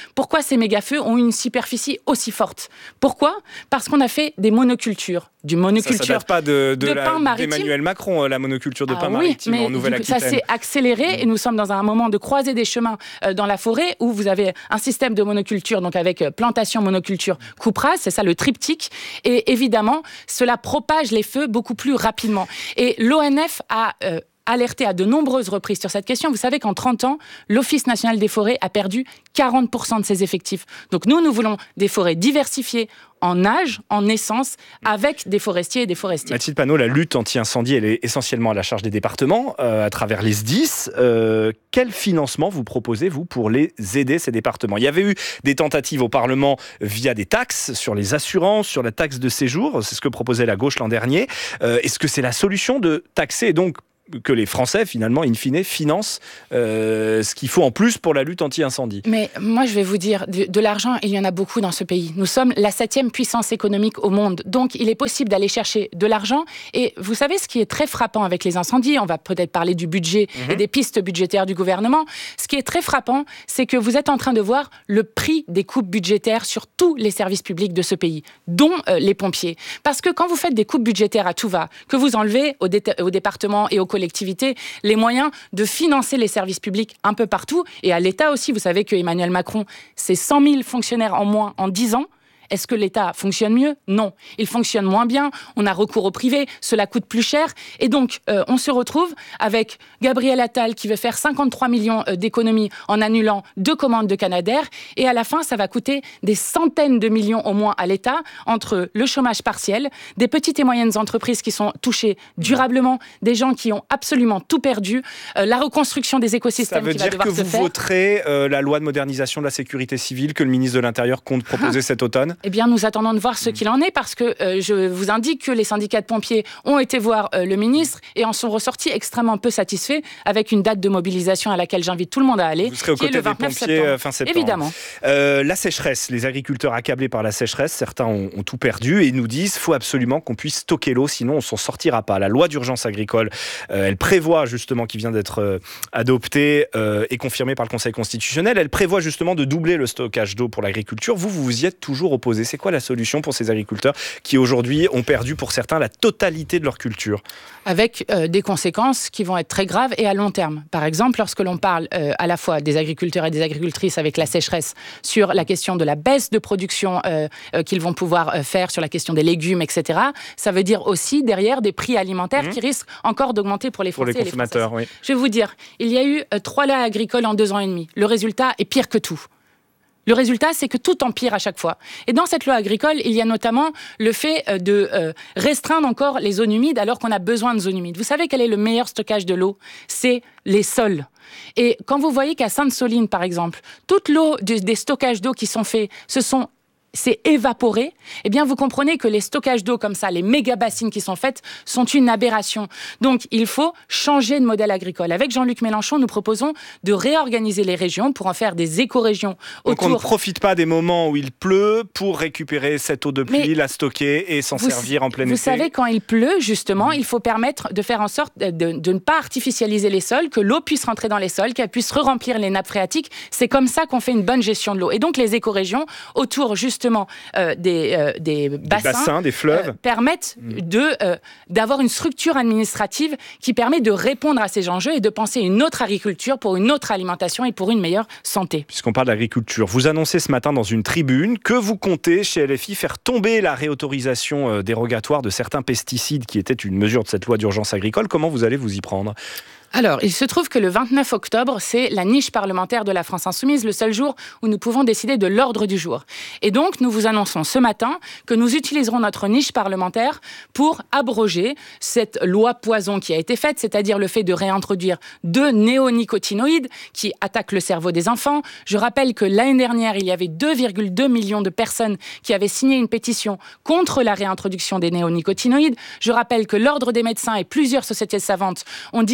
ces méga-feux ont une superficie aussi forte. Pourquoi ? Parce qu'on a fait des monocultures. Du monoculture ça, ça date pas de, de, de la, pain maritime. d'Emmanuel Macron, la monoculture de ah, pain oui, maritime en Nouvelle-Aquitaine. Ça s'est accéléré mmh. et nous sommes dans un moment de croisée des chemins euh, dans la forêt où vous avez un système de monoculture, donc avec euh, plantation, monoculture, coupe rase, c'est ça le triptyque. Et évidemment, cela propage les feux beaucoup plus rapidement. Et l'O N F a... Euh, alerté à de nombreuses reprises sur cette question. Vous savez qu'en trente ans, l'Office national des forêts a perdu quarante pour cent de ses effectifs. Donc nous, nous voulons des forêts diversifiées en âge, en essence, avec des forestiers et des forestiers. Mathilde Panot, la lutte anti-incendie, elle est essentiellement à la charge des départements, euh, à travers les S D I S. Euh, quel financement vous proposez, vous, pour les aider, ces départements ? Il y avait eu des tentatives au Parlement via des taxes sur les assurances, sur la taxe de séjour. C'est ce que proposait la gauche l'an dernier. Euh, est-ce que c'est la solution de taxer, donc, que les Français, finalement, in fine, financent euh, ce qu'il faut en plus pour la lutte anti-incendie. Mais moi, je vais vous dire, de, de l'argent, il y en a beaucoup dans ce pays. Nous sommes la septième puissance économique au monde. Donc, il est possible d'aller chercher de l'argent. Et vous savez, ce qui est très frappant avec les incendies, on va peut-être parler du budget mmh. et des pistes budgétaires du gouvernement. Ce qui est très frappant, c'est que vous êtes en train de voir le prix des coupes budgétaires sur tous les services publics de ce pays, dont euh, les pompiers. Parce que quand vous faites des coupes budgétaires à tout va, que vous enlevez aux, dé- aux départements et aux collectivités les moyens de financer les services publics un peu partout, et à l'État aussi. Vous savez que Emmanuel Macron, c'est cent mille fonctionnaires en moins en dix ans. Est-ce que l'État fonctionne mieux ? Non. Il fonctionne moins bien. On a recours au privé. Cela coûte plus cher. Et donc, euh, on se retrouve avec Gabriel Attal qui veut faire cinquante-trois millions d'économies en annulant deux commandes de Canadair. Et à la fin, ça va coûter des centaines de millions au moins à l'État entre le chômage partiel, des petites et moyennes entreprises qui sont touchées durablement, des gens qui ont absolument tout perdu, euh, la reconstruction des écosystèmes qui va devoir se faire. Ça veut dire que vous voterez euh, la loi de modernisation de la sécurité civile que le ministre de l'Intérieur compte proposer ah. cet automne ? Eh bien, nous attendons de voir ce qu'il en est parce que euh, je vous indique que les syndicats de pompiers ont été voir euh, le ministre et en sont ressortis extrêmement peu satisfaits avec une date de mobilisation à laquelle j'invite tout le monde à aller. Vous serez aux côtés des pompiers euh, fin septembre. Évidemment. Euh, la sécheresse, les agriculteurs accablés par la sécheresse, certains ont, ont tout perdu et ils nous disent qu'il faut absolument qu'on puisse stocker l'eau, sinon on s'en sortira pas. La loi d'urgence agricole, euh, elle prévoit justement, qui vient d'être euh, adoptée euh, et confirmée par le Conseil constitutionnel, elle prévoit justement de doubler le stockage d'eau pour l'agriculture. Vous, vous vous y êtes toujours opposé. C'est quoi la solution pour ces agriculteurs qui aujourd'hui ont perdu pour certains la totalité de leur culture ? Avec euh, des conséquences qui vont être très graves et à long terme. Par exemple, lorsque l'on parle euh, à la fois des agriculteurs et des agricultrices avec la sécheresse sur la question de la baisse de production euh, euh, qu'ils vont pouvoir euh, faire, sur la question des légumes, et cetera, ça veut dire aussi derrière des prix alimentaires mmh. qui risquent encore d'augmenter pour les Français pour les consommateurs, et les oui. Je vais vous dire, il y a eu euh, trois lois agricoles en deux ans et demi. Le résultat est pire que tout. Le résultat, c'est que tout empire à chaque fois. Et dans cette loi agricole, il y a notamment le fait de euh, restreindre encore les zones humides alors qu'on a besoin de zones humides. Vous savez quel est le meilleur stockage de l'eau ? C'est les sols. Et quand vous voyez qu'à Sainte-Soline, par exemple, toute l'eau de, des stockages d'eau qui sont faits, ce sont c'est évaporé, eh bien vous comprenez que les stockages d'eau comme ça, les méga bassines qui sont faites, sont une aberration. Donc il faut changer de modèle agricole. Avec Jean-Luc Mélenchon, nous proposons de réorganiser les régions pour en faire des écorégions. Donc autour... on ne profite pas des moments où il pleut pour récupérer cette eau de pluie, Mais la stocker et s'en servir en plein vous été. Vous savez, quand il pleut, justement, il faut permettre de faire en sorte de, de, de ne pas artificialiser les sols, que l'eau puisse rentrer dans les sols, qu'elle puisse re-remplir les nappes phréatiques. C'est comme ça qu'on fait une bonne gestion de l'eau. Et donc les écorégions, autour justement Euh, des, euh, des, bassins, des bassins, des fleuves, euh, permettent de, euh, d'avoir une structure administrative qui permet de répondre à ces enjeux et de penser une autre agriculture pour une autre alimentation et pour une meilleure santé. Puisqu'on parle d'agriculture, vous annoncez ce matin dans une tribune que vous comptez chez L F I faire tomber la réautorisation euh, dérogatoire de certains pesticides qui était une mesure de cette loi d'urgence agricole. Comment vous allez vous y prendre ? Alors, il se trouve que le vingt-neuf octobre, c'est la niche parlementaire de la France Insoumise, le seul jour où nous pouvons décider de l'ordre du jour. Et donc, nous vous annonçons ce matin que nous utiliserons notre niche parlementaire pour abroger cette loi poison qui a été faite, c'est-à-dire le fait de réintroduire deux néonicotinoïdes qui attaquent le cerveau des enfants. Je rappelle que l'année dernière, il y avait deux virgule deux millions de personnes qui avaient signé une pétition contre la réintroduction des néonicotinoïdes. Je rappelle que l'Ordre des médecins et plusieurs sociétés savantes ont dit qu'il ne fallait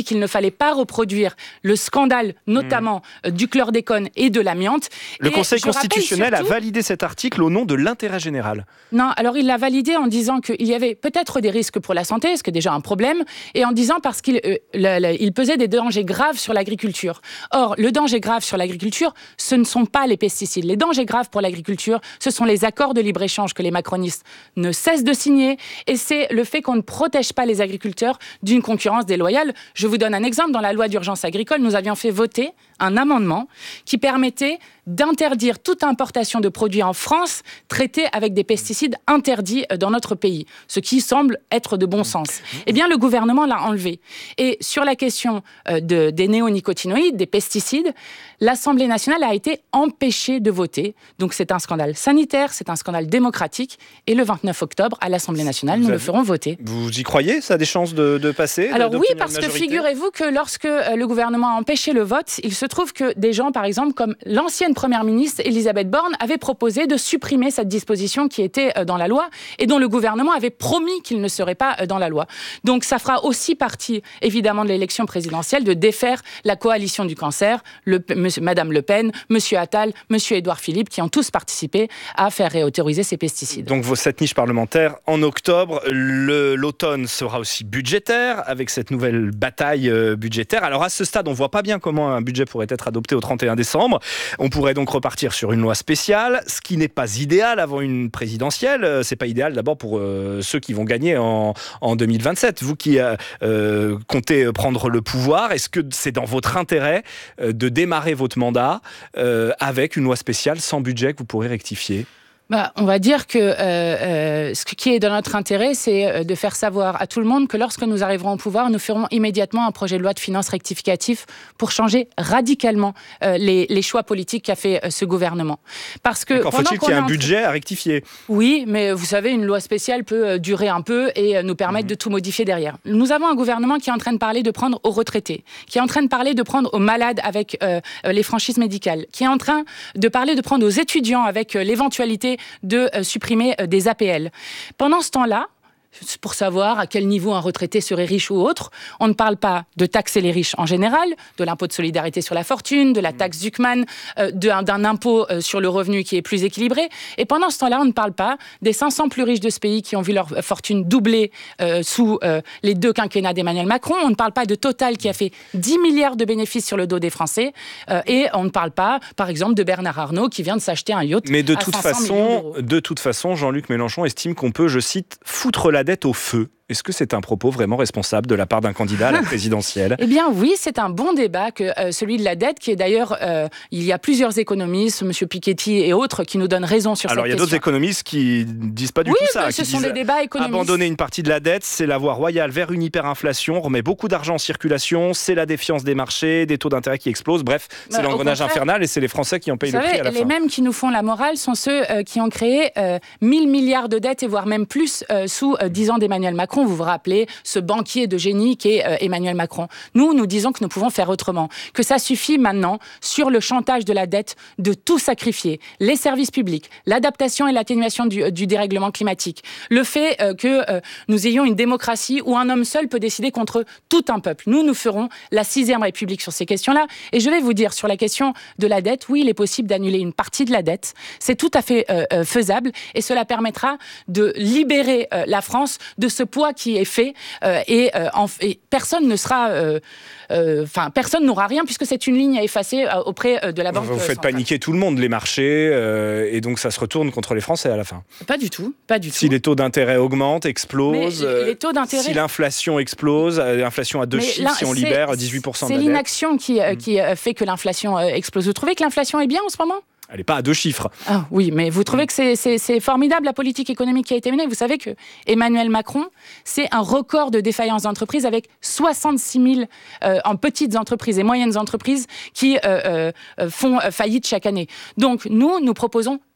fallait pas reproduire le scandale, notamment mmh. du chlordécone et de l'amiante. Le et Conseil constitutionnel surtout... a validé cet article au nom de l'intérêt général. Non, alors il l'a validé en disant qu'il y avait peut-être des risques pour la santé, ce qui est déjà un problème, et en disant parce qu'il euh, le, le, il pesait des dangers graves sur l'agriculture. Or, le danger grave sur l'agriculture, ce ne sont pas les pesticides. Les dangers graves pour l'agriculture, ce sont les accords de libre-échange que les macronistes ne cessent de signer, et c'est le fait qu'on ne protège pas les agriculteurs d'une concurrence déloyale. Je vous donne un exemple. Dans la loi d'urgence agricole, nous avions fait voter un amendement qui permettait d'interdire toute importation de produits en France traités avec des pesticides interdits dans notre pays, ce qui semble être de bon sens. Eh bien, le gouvernement l'a enlevé. Et sur la question de, des néonicotinoïdes, des pesticides, l'Assemblée nationale a été empêchée de voter. Donc, c'est un scandale sanitaire, c'est un scandale démocratique. Et le vingt-neuf octobre, à l'Assemblée nationale, vous nous avez... le ferons voter. Vous y croyez ? Ça a des chances de, de passer ? Alors de, oui, parce que figurez-vous que lorsque le gouvernement a empêché le vote, il se trouve que des gens, par exemple, comme l'ancienne première ministre Elisabeth Borne, avaient proposé de supprimer cette disposition qui était dans la loi et dont le gouvernement avait promis qu'il ne serait pas dans la loi. Donc ça fera aussi partie, évidemment, de l'élection présidentielle de défaire la coalition du cancer, le, monsieur, Madame Le Pen, Monsieur Attal, Monsieur Édouard Philippe, qui ont tous participé à faire réautoriser ces pesticides. Donc cette niche parlementaire en octobre, le, l'automne sera aussi budgétaire avec cette nouvelle bataille euh, budgétaire. Alors à ce stade, on ne voit pas bien comment un budget pourrait être adopté au trente et un décembre. On pourrait donc repartir sur une loi spéciale, ce qui n'est pas idéal avant une présidentielle. C'est pas idéal d'abord pour euh, ceux qui vont gagner en, en deux mille vingt-sept. Vous qui euh, comptez prendre le pouvoir, est-ce que c'est dans votre intérêt euh, de démarrer votre mandat euh, avec une loi spéciale sans budget que vous pourrez rectifier ? Bah, on va dire que euh, euh, ce qui est dans notre intérêt, c'est de faire savoir à tout le monde que lorsque nous arriverons au pouvoir, nous ferons immédiatement un projet de loi de finances rectificatif pour changer radicalement euh, les, les choix politiques qu'a fait euh, ce gouvernement. Parce que D'accord, faut-il qu'il y ait un budget à rectifier ? Oui, mais vous savez, une loi spéciale peut euh, durer un peu et euh, nous permettre mmh. de tout modifier derrière. Nous avons un gouvernement qui est en train de parler de prendre aux retraités, qui est en train de parler de prendre aux malades avec euh, les franchises médicales, qui est en train de parler de prendre aux étudiants avec euh, l'éventualité de euh, supprimer euh, des A P L. Pendant ce temps-là, pour savoir à quel niveau un retraité serait riche ou autre, on ne parle pas de taxer les riches en général, de l'impôt de solidarité sur la fortune, de la taxe Zuckman, euh, d'un, d'un impôt euh, sur le revenu qui est plus équilibré. Et pendant ce temps-là, on ne parle pas des cinq cents plus riches de ce pays qui ont vu leur fortune doubler euh, sous euh, les deux quinquennats d'Emmanuel Macron. On ne parle pas de Total qui a fait dix milliards de bénéfices sur le dos des Français. Euh, et on ne parle pas, par exemple, de Bernard Arnault qui vient de s'acheter un yacht Mais de à toute cinq cents façon, millions d'euros. de toute façon, Jean-Luc Mélenchon estime qu'on peut, je cite, foutre la dette au feu. Est-ce que c'est un propos vraiment responsable de la part d'un candidat à la présidentielle ? Eh bien oui, c'est un bon débat, que euh, celui de la dette, qui est d'ailleurs, euh, il y a plusieurs économistes, M. Piketty et autres, qui nous donnent raison sur Alors, cette question. Alors il y a d'autres économistes qui disent pas du oui, tout ça. Oui, ce qui sont disent des débats économistes. Abandonner une partie de la dette, c'est la voie royale vers une hyperinflation, on remet beaucoup d'argent en circulation, c'est la défiance des marchés, des taux d'intérêt qui explosent, bref, c'est bah, l'engrenage infernal et c'est les Français qui en payent Vous le savez, prix à la les fin. Les mêmes qui nous font la morale sont ceux euh, qui ont créé euh, mille milliards de dettes et voire même plus euh, sous euh, dix ans d'Emmanuel Macron. Vous vous rappelez ce banquier de génie qu'est euh, Emmanuel Macron. Nous, nous disons que nous pouvons faire autrement, que ça suffit maintenant, sur le chantage de la dette, de tout sacrifier. Les services publics, l'adaptation et l'atténuation du, du dérèglement climatique, le fait euh, que euh, nous ayons une démocratie où un homme seul peut décider contre tout un peuple. Nous, nous ferons la sixième République sur ces questions-là. Et je vais vous dire, sur la question de la dette, oui, il est possible d'annuler une partie de la dette. C'est tout à fait euh, euh, faisable et cela permettra de libérer euh, la France de ce poids qui est fait euh, et, euh, en, et personne ne sera... Euh, Enfin, euh, personne n'aura rien puisque c'est une ligne à effacer euh, auprès euh, de la banque. Vous faites centrale. Paniquer tout le monde, les marchés, euh, et donc ça se retourne contre les Français à la fin. Pas du tout, pas du tout. Si les taux d'intérêt augmentent, explosent, Mais les taux d'intérêt... si l'inflation explose, l'inflation à deux Mais chiffres, si on libère dix-huit pour cent de la dette. C'est l'inaction qui, euh, qui euh, fait que l'inflation euh, explose. Vous trouvez que l'inflation est bien en ce moment ? Elle n'est pas à deux chiffres. Ah, oui, mais vous trouvez que c'est, c'est, c'est formidable la politique économique qui a été menée ? Vous savez que Emmanuel Macron, c'est un record de défaillance d'entreprise avec soixante-six mille euh, en petites entreprises et moyennes entreprises qui euh, euh, font faillite chaque année. Donc nous, nous proposons tout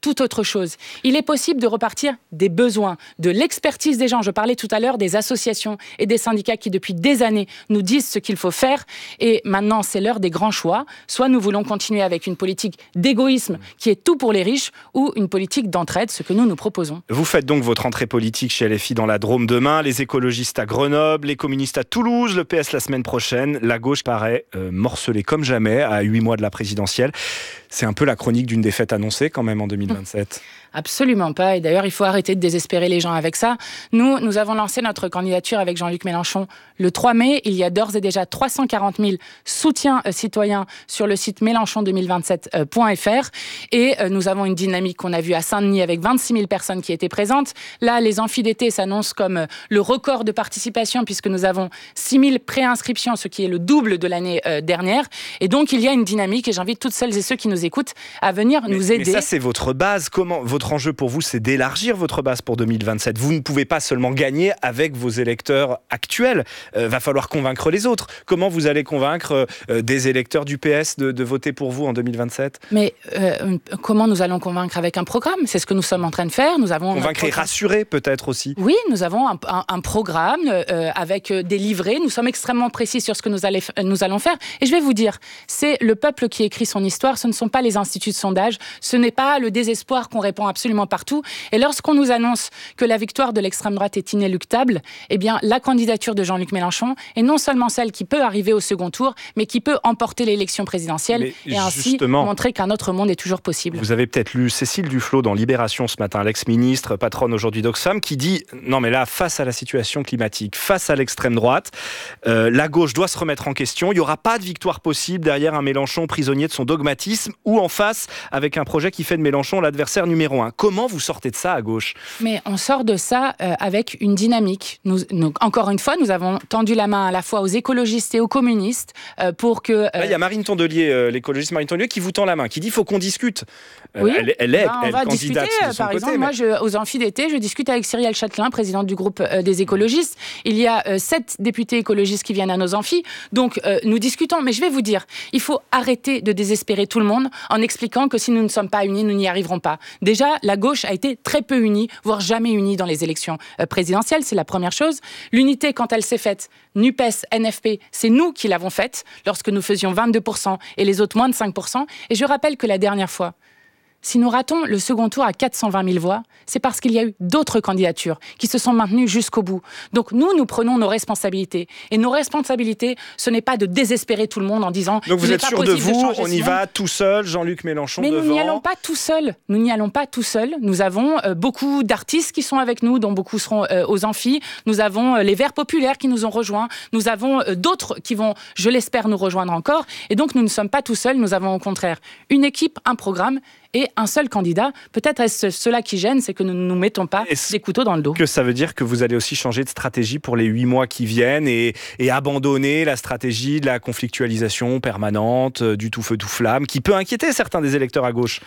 tout autre chose. Il est possible de repartir des besoins, de l'expertise des gens. Je parlais tout à l'heure des associations et des syndicats qui, depuis des années, nous disent ce qu'il faut faire. Et maintenant, c'est l'heure des grands choix. Soit nous voulons continuer avec une politique d'égoïsme qui est tout pour les riches, ou une politique d'entraide, ce que nous nous proposons. Vous faites donc votre entrée politique chez L F I dans la Drôme demain, les écologistes à Grenoble, les communistes à Toulouse, le P S la semaine prochaine. La gauche paraît euh, morcelée comme jamais à huit mois de la présidentielle. C'est un peu la chronique d'une défaite annoncée quand même en deux mille vingt-sept. Absolument pas. Et d'ailleurs, il faut arrêter de désespérer les gens avec ça. Nous, nous avons lancé notre candidature avec Jean-Luc Mélenchon le trois mai. Il y a d'ores et déjà trois cent quarante mille soutiens euh, citoyens sur le site mélenchon deux mille vingt-sept point f r. Et euh, nous avons une dynamique qu'on a vue à Saint-Denis avec vingt-six mille personnes qui étaient présentes. Là, les amphis d'été s'annoncent comme euh, le record de participation puisque nous avons six mille préinscriptions, ce qui est le double de l'année euh, dernière. Et donc, il y a une dynamique et j'invite toutes celles et ceux qui nous écoutent à venir mais, nous aider. Mais ça, c'est votre base. Comment, votre enjeu pour vous, c'est d'élargir votre base pour deux mille vingt-sept. Vous ne pouvez pas seulement gagner avec vos électeurs actuels. Il euh, va falloir convaincre les autres. Comment vous allez convaincre euh, des électeurs du P S de, de voter pour vous en deux mille vingt-sept ? Mais euh, comment nous allons convaincre avec un programme ? C'est ce que nous sommes en train de faire. Nous avons convaincre et rassurer peut-être aussi. Oui, nous avons un, un, un programme euh, avec des livrets. Nous sommes extrêmement précis sur ce que nous, allez, nous allons faire. Et je vais vous dire, c'est le peuple qui écrit son histoire. Ce ne sont pas les instituts de sondage. Ce n'est pas le désespoir qu'on répand absolument partout. Et lorsqu'on nous annonce que la victoire de l'extrême droite est inéluctable, eh bien, la candidature de Jean-Luc Mélenchon est non seulement celle qui peut arriver au second tour, mais qui peut emporter l'élection présidentielle mais et ainsi montrer qu'un autre monde est toujours possible. Vous avez peut-être lu Cécile Duflot dans Libération ce matin, l'ex-ministre, patronne aujourd'hui d'Oxfam, qui dit « Non mais là, face à la situation climatique, face à l'extrême droite, euh, la gauche doit se remettre en question. Il n'y aura pas de victoire possible derrière un Mélenchon prisonnier de son dogmatisme ou en face avec un projet qui fait de Mélenchon l'adversaire numéro un. » Comment vous sortez de ça à gauche ? Mais on sort de ça euh, avec une dynamique. Nous, nous, encore une fois, nous avons tendu la main à la fois aux écologistes et aux communistes euh, pour que... Euh... Là, il y a Marine Tondelier, euh, l'écologiste Marine Tondelier, qui vous tend la main, qui dit qu'il faut qu'on discute. Euh, oui, elle, elle est ben, on elle va candidate discuter. de son par côté, exemple, mais... moi, je, aux amphis d'été, je discute avec Cyrielle Châtelain, présidente du groupe euh, des écologistes. Il y a euh, sept députés écologistes qui viennent à nos amphis. Donc, euh, nous discutons. Mais je vais vous dire, il faut arrêter de désespérer tout le monde en expliquant que si nous ne sommes pas unis, nous n'y arriverons pas. Déjà, la gauche a été très peu unie, voire jamais unie dans les élections euh, présidentielles. C'est la première chose. L'unité, quand elle s'est faite, NUPES, N F P, c'est nous qui l'avons faite lorsque nous faisions vingt-deux pour cent et les autres moins de cinq pour cent. Et je rappelle que la dernière fois, si nous ratons le second tour à quatre cent vingt mille voix, c'est parce qu'il y a eu d'autres candidatures qui se sont maintenues jusqu'au bout. Donc nous, nous prenons nos responsabilités. Et nos responsabilités, ce n'est pas de désespérer tout le monde en disant... Donc vous êtes sûr de vous, de on y va tout seul, Jean-Luc Mélenchon Mais devant. nous n'y allons pas tout seuls. Nous n'y allons pas tout seuls. Nous avons euh, beaucoup d'artistes qui sont avec nous, dont beaucoup seront euh, aux amphis. Nous avons euh, les Verts populaires qui nous ont rejoints. Nous avons euh, d'autres qui vont, je l'espère, nous rejoindre encore. Et donc nous ne sommes pas tout seuls. Nous avons au contraire une équipe, un programme et un seul candidat. Peut-être est-ce cela qui gêne, c'est que nous ne nous mettons pas est-ce des couteaux dans le dos. Que ça veut dire que vous allez aussi changer de stratégie pour les huit mois qui viennent et, et abandonner la stratégie de la conflictualisation permanente, du tout feu tout flamme, qui peut inquiéter certains des électeurs à gauche?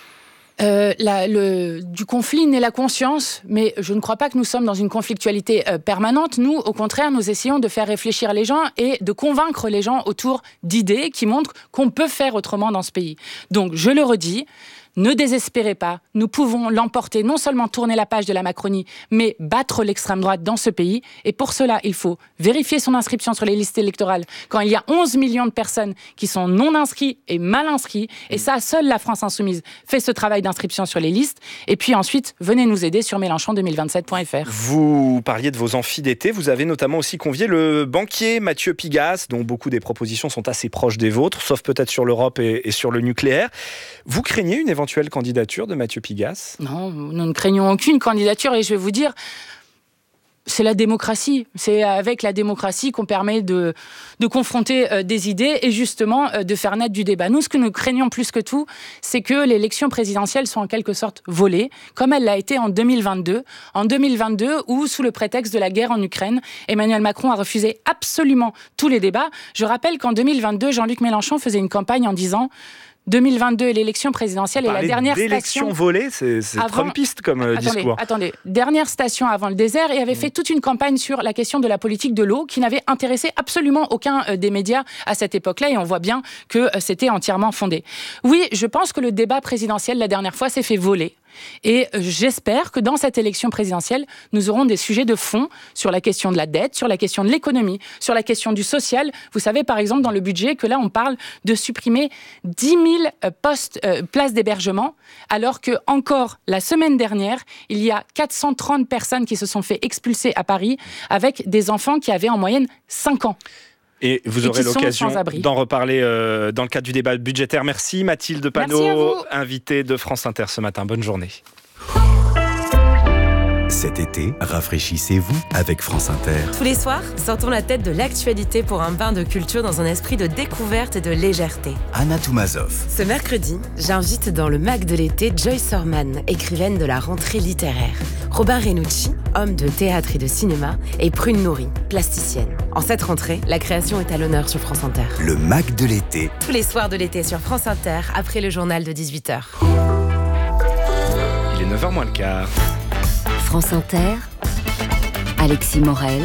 Euh, la, le, du conflit naît la conscience, mais je ne crois pas que nous sommes dans une conflictualité euh, permanente. Nous, au contraire, nous essayons de faire réfléchir les gens et de convaincre les gens autour d'idées qui montrent qu'on peut faire autrement dans ce pays. Donc, je le redis, ne désespérez pas, nous pouvons l'emporter, non seulement tourner la page de la Macronie, mais battre l'extrême droite dans ce pays. Et pour cela, il faut vérifier son inscription sur les listes électorales. Quand il y a onze millions de personnes qui sont non inscrits et mal inscrits, et ça, seule la France Insoumise fait ce travail d'inscription sur les listes. Et puis ensuite, venez nous aider sur mélenchon deux mille vingt-sept point f r. Vous parliez de vos amphis d'été, vous avez notamment aussi convié le banquier Mathieu Pigasse, dont beaucoup des propositions sont assez proches des vôtres, sauf peut-être sur l'Europe et, et sur le nucléaire. Vous craignez une éventuelle candidature de Mathieu Pigasse ? Non, nous ne craignons aucune candidature et je vais vous dire, c'est la démocratie. C'est avec la démocratie qu'on permet de, de confronter euh, des idées et justement euh, de faire naître du débat. Nous, ce que nous craignons plus que tout, c'est que l'élection présidentielle soit en quelque sorte volée, comme elle l'a été en deux mille vingt-deux. En deux mille vingt-deux, où, sous le prétexte de la guerre en Ukraine, Emmanuel Macron a refusé absolument tous les débats. Je rappelle qu'en deux mille vingt-deux, Jean-Luc Mélenchon faisait une campagne en disant... deux mille vingt-deux et l'élection présidentielle est la dernière station. L'élection volée, c'est, c'est avant... trumpiste comme euh, attendez, discours. Attendez, dernière station avant le désert, et avait mmh. fait toute une campagne sur la question de la politique de l'eau qui n'avait intéressé absolument aucun euh, des médias à cette époque-là, et on voit bien que euh, c'était entièrement fondé. Oui, je pense que le débat présidentiel la dernière fois s'est fait voler. Et j'espère que dans cette élection présidentielle, nous aurons des sujets de fond sur la question de la dette, sur la question de l'économie, sur la question du social. Vous savez, par exemple, dans le budget, que là, on parle de supprimer dix mille postes, euh, places d'hébergement, alors que encore la semaine dernière, il y a quatre cent trente personnes qui se sont fait expulser à Paris avec des enfants qui avaient en moyenne cinq ans. Et vous aurez l'occasion d'en reparler euh, dans le cadre du débat budgétaire. Merci Mathilde Panot, invitée de France Inter ce matin. Bonne journée. Cet été, rafraîchissez-vous avec France Inter. Tous les soirs, sortons la tête de l'actualité pour un bain de culture dans un esprit de découverte et de légèreté. Anna Toumazov. Ce mercredi, j'invite dans le Mac de l'été Joyce Orman, écrivaine de la rentrée littéraire. Robin Renucci, homme de théâtre et de cinéma, et Prune Nourri, plasticienne. En cette rentrée, la création est à l'honneur sur France Inter. Le Mac de l'été. Tous les soirs de l'été sur France Inter, après le journal de dix-huit heures. Il est neuf heures moins le quart. France Inter, Alexis Morel,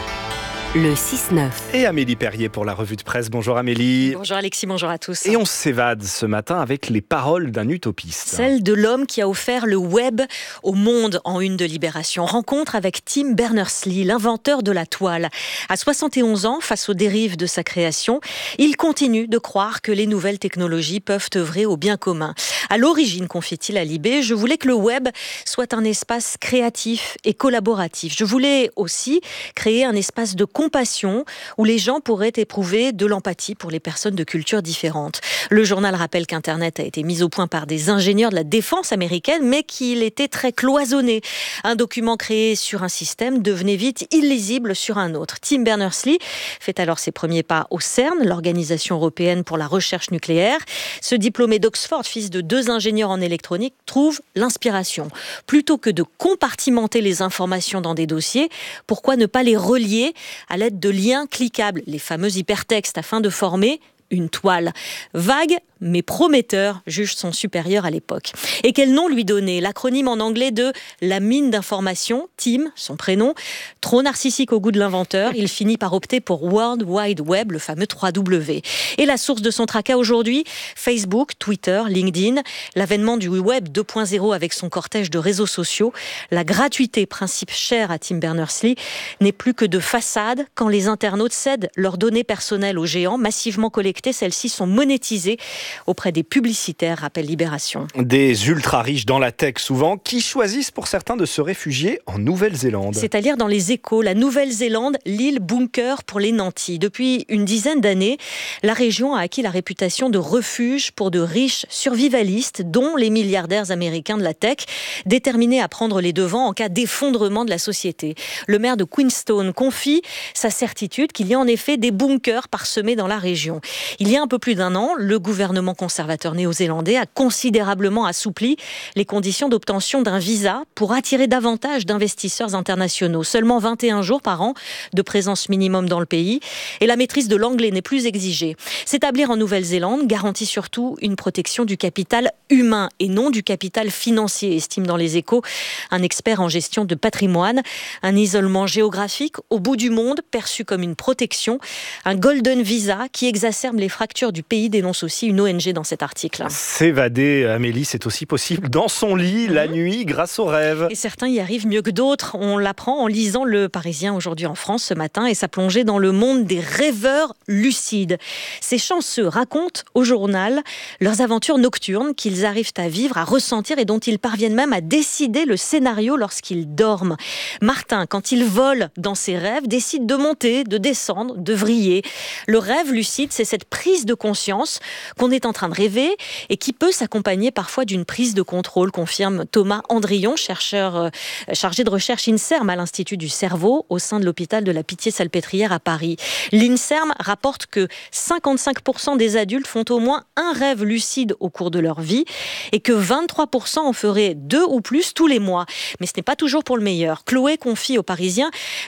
le six neuf. Et Amélie Perrier pour la revue de presse. Bonjour Amélie. Bonjour Alexis, bonjour à tous. Et on s'évade ce matin avec les paroles d'un utopiste. Celle de l'homme qui a offert le web au monde en une de Libération. Rencontre avec Tim Berners-Lee, l'inventeur de la toile. À soixante et onze ans, face aux dérives de sa création, il continue de croire que les nouvelles technologies peuvent œuvrer au bien commun. À l'origine, confie-t-il à Libé, je voulais que le web soit un espace créatif et collaboratif. Je voulais aussi créer un espace de compassion où les gens pourraient éprouver de l'empathie pour les personnes de cultures différentes. Le journal rappelle qu'Internet a été mis au point par des ingénieurs de la défense américaine, mais qu'il était très cloisonné. Un document créé sur un système devenait vite illisible sur un autre. Tim Berners-Lee fait alors ses premiers pas au CERN, l'Organisation européenne pour la recherche nucléaire. Ce diplômé d'Oxford, fils de deux ingénieurs en électronique, trouve l'inspiration. Plutôt que de compartimenter les informations dans des dossiers, pourquoi ne pas les relier à l'aide de liens cliquables, les fameux hypertextes, afin de former une toile. Vague, mais prometteur, juge son supérieur à l'époque. Et quel nom lui donner ? L'acronyme en anglais de la mine d'information, Tim, son prénom. Trop narcissique au goût de l'inventeur, il finit par opter pour World Wide Web, le fameux trois W. Et la source de son tracas aujourd'hui, Facebook, Twitter, LinkedIn, l'avènement du web deux point zéro avec son cortège de réseaux sociaux. La gratuité, principe cher à Tim Berners-Lee, n'est plus que de façade quand les internautes cèdent leurs données personnelles aux géants, massivement collectées. Celles-ci sont monétisées auprès des publicitaires, rappelle Libération. Des ultra-riches dans la tech souvent, qui choisissent pour certains de se réfugier en Nouvelle-Zélande. C'est à lire dans les Échos, la Nouvelle-Zélande, l'île bunker pour les nantis. Depuis une dizaine d'années, la région a acquis la réputation de refuge pour de riches survivalistes, dont les milliardaires américains de la tech, déterminés à prendre les devants en cas d'effondrement de la société. Le maire de Queenstown confie sa certitude qu'il y a en effet des bunkers parsemés dans la région. Il y a un peu plus d'un an, le gouvernement conservateur néo-zélandais a considérablement assoupli les conditions d'obtention d'un visa pour attirer davantage d'investisseurs internationaux. Seulement vingt et un jours par an de présence minimum dans le pays et la maîtrise de l'anglais n'est plus exigée. S'établir en Nouvelle-Zélande garantit surtout une protection du capital humain et non du capital financier, estime dans les Échos un expert en gestion de patrimoine. Un isolement géographique au bout du monde perçu comme une protection. Un golden visa qui exacerbe les fractures du pays, dénonce aussi une O N G dans cet article. S'évader, Amélie, c'est aussi possible dans son lit, mmh. la nuit, grâce aux rêves. Et certains y arrivent mieux que d'autres. On l'apprend en lisant Le Parisien aujourd'hui en France ce matin et sa plongée dans le monde des rêveurs lucides. Ces chanceux racontent au journal leurs aventures nocturnes qu'ils arrivent à vivre, à ressentir et dont ils parviennent même à décider le scénario lorsqu'ils dorment. Martin, quand il vole dans ses rêves, décide de monter, de descendre, de vriller. Le rêve lucide, c'est cette prise de conscience qu'on est en train de rêver et qui peut s'accompagner parfois d'une prise de contrôle, confirme Thomas Andrion, chercheur euh, chargé de recherche INSERM à l'Institut du cerveau au sein de l'hôpital de la Pitié-Salpêtrière à Paris. L'INSERM rapporte que cinquante-cinq pour cent des adultes font au moins un rêve lucide au cours de leur vie et que vingt-trois pour cent en feraient deux ou plus tous les mois. Mais ce n'est pas toujours pour le meilleur. Chloé confie aux Parisiens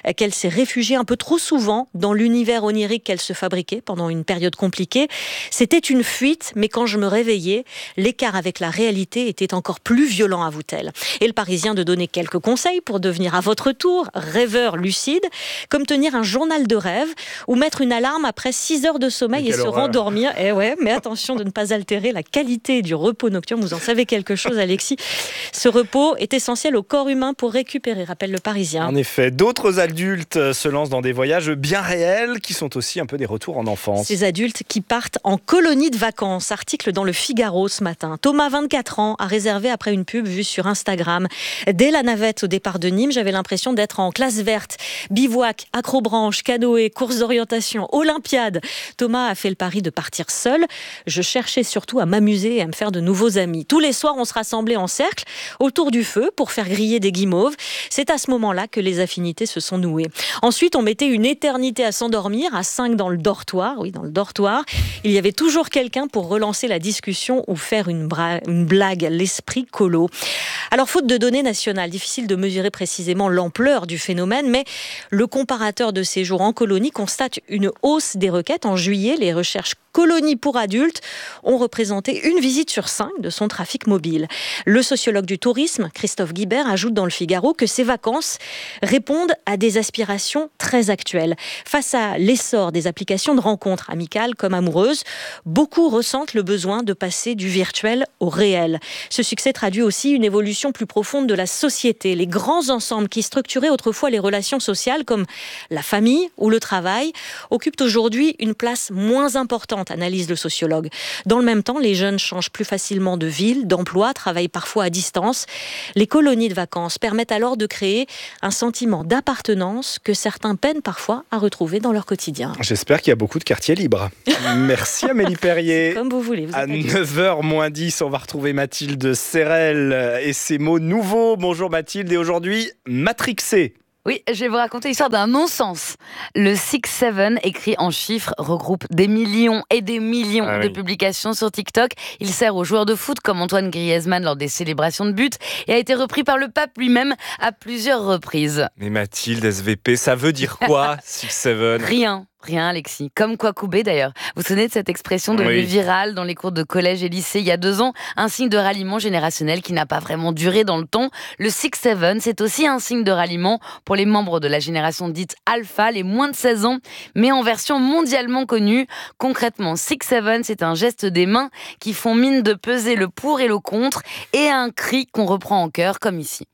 qu'elle s'est réfugiée un peu trop souvent dans l'univers onirique qu'elle se fabriquait pendant une période compliquée. C'était une fuite, mais quand je me réveillais, l'écart avec la réalité était encore plus violent, avoue-t-elle. Et le Parisien de donner quelques conseils pour devenir à votre tour rêveur lucide, comme tenir un journal de rêve ou mettre une alarme après six heures de sommeil et se horreur. rendormir. Eh ouais, mais attention de ne pas altérer la qualité du repos nocturne. Vous en savez quelque chose, Alexis. Ce repos est essentiel au corps humain pour récupérer, rappelle le Parisien. En effet, d'autres adultes se lancent dans des voyages bien réels qui sont aussi un peu des retours en enfance. Ces adultes qui partent en colonie de vacances. Article dans le Figaro ce matin. Thomas, vingt-quatre ans, a réservé après une pub vue sur Instagram. Dès la navette au départ de Nîmes, j'avais l'impression d'être en classe verte. Bivouac, acrobranche, canoë, course d'orientation, olympiade. Thomas a fait le pari de partir seul. Je cherchais surtout à m'amuser et à me faire de nouveaux amis. Tous les soirs, on se rassemblait en cercle autour du feu pour faire griller des guimauves. C'est à ce moment-là que les affinités se sont nouées. Ensuite, on mettait une éternité à s'endormir, à cinq dans le dortoir. Oui, dans le dortoir. Il y avait toujours quelqu'un pour relancer la discussion ou faire une, bra- une blague, l'esprit colo. Alors, faute de données nationales, difficile de mesurer précisément l'ampleur du phénomène, mais le comparateur de séjour en colonie constate une hausse des requêtes. En juillet, les recherches colonies pour adultes ont représenté une visite sur cinq de son trafic mobile. Le sociologue du tourisme, Christophe Guibert, ajoute dans le Figaro que ces vacances répondent à des aspirations très actuelles. Face à l'essor des applications de rencontres amicales comme amoureuses, beaucoup ressentent le besoin de passer du virtuel au réel. Ce succès traduit aussi une évolution plus profonde de la société. Les grands ensembles qui structuraient autrefois les relations sociales, comme la famille ou le travail, occupent aujourd'hui une place moins importante, analyse le sociologue. Dans le même temps, les jeunes changent plus facilement de ville, d'emploi, travaillent parfois à distance. Les colonies de vacances permettent alors de créer un sentiment d'appartenance que certains peinent parfois à retrouver dans leur quotidien. J'espère qu'il y a beaucoup de quartiers libres. Merci Amélie Perrier. Comme vous voulez. Vous à neuf heures moins dix, on va retrouver Mathilde Serrel et ses mots nouveaux. Bonjour Mathilde, et aujourd'hui, matrixé. Oui, je vais vous raconter l'histoire d'un non-sens. Le six sept, écrit en chiffres, regroupe des millions et des millions ah oui. de publications sur TikTok. Il sert aux joueurs de foot comme Antoine Griezmann lors des célébrations de but et a été repris par le pape lui-même à plusieurs reprises. Mais Mathilde, S V P, ça veut dire quoi, six sept? Rien. Rien, Alexis. Comme Kwakubé, d'ailleurs. Vous vous souvenez de cette expression devenue oui. virale dans les cours de collège et lycée il y a deux ans? Un signe de ralliement générationnel qui n'a pas vraiment duré dans le temps. Le six sept, c'est aussi un signe de ralliement pour les membres de la génération dite alpha, les moins de seize ans, mais en version mondialement connue. Concrètement, six sept, c'est un geste des mains qui font mine de peser le pour et le contre et un cri qu'on reprend en chœur, comme ici.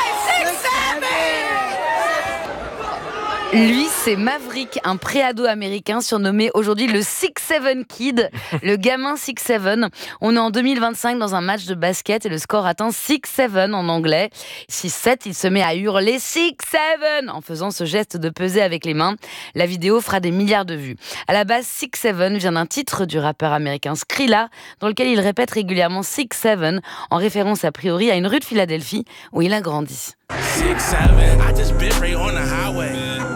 Lui, c'est Maverick, un préado américain surnommé aujourd'hui le six sept Kid, le gamin six sept. On est en deux mille vingt-cinq dans un match de basket et le score atteint six sept en anglais. six sept, il se met à hurler six sept en faisant ce geste de peser avec les mains. La vidéo fera des milliards de vues. À la base, six sept vient d'un titre du rappeur américain Skrilla, dans lequel il répète régulièrement six sept, en référence a priori à une rue de Philadelphie où il a grandi. six seven, I just been right on the highway.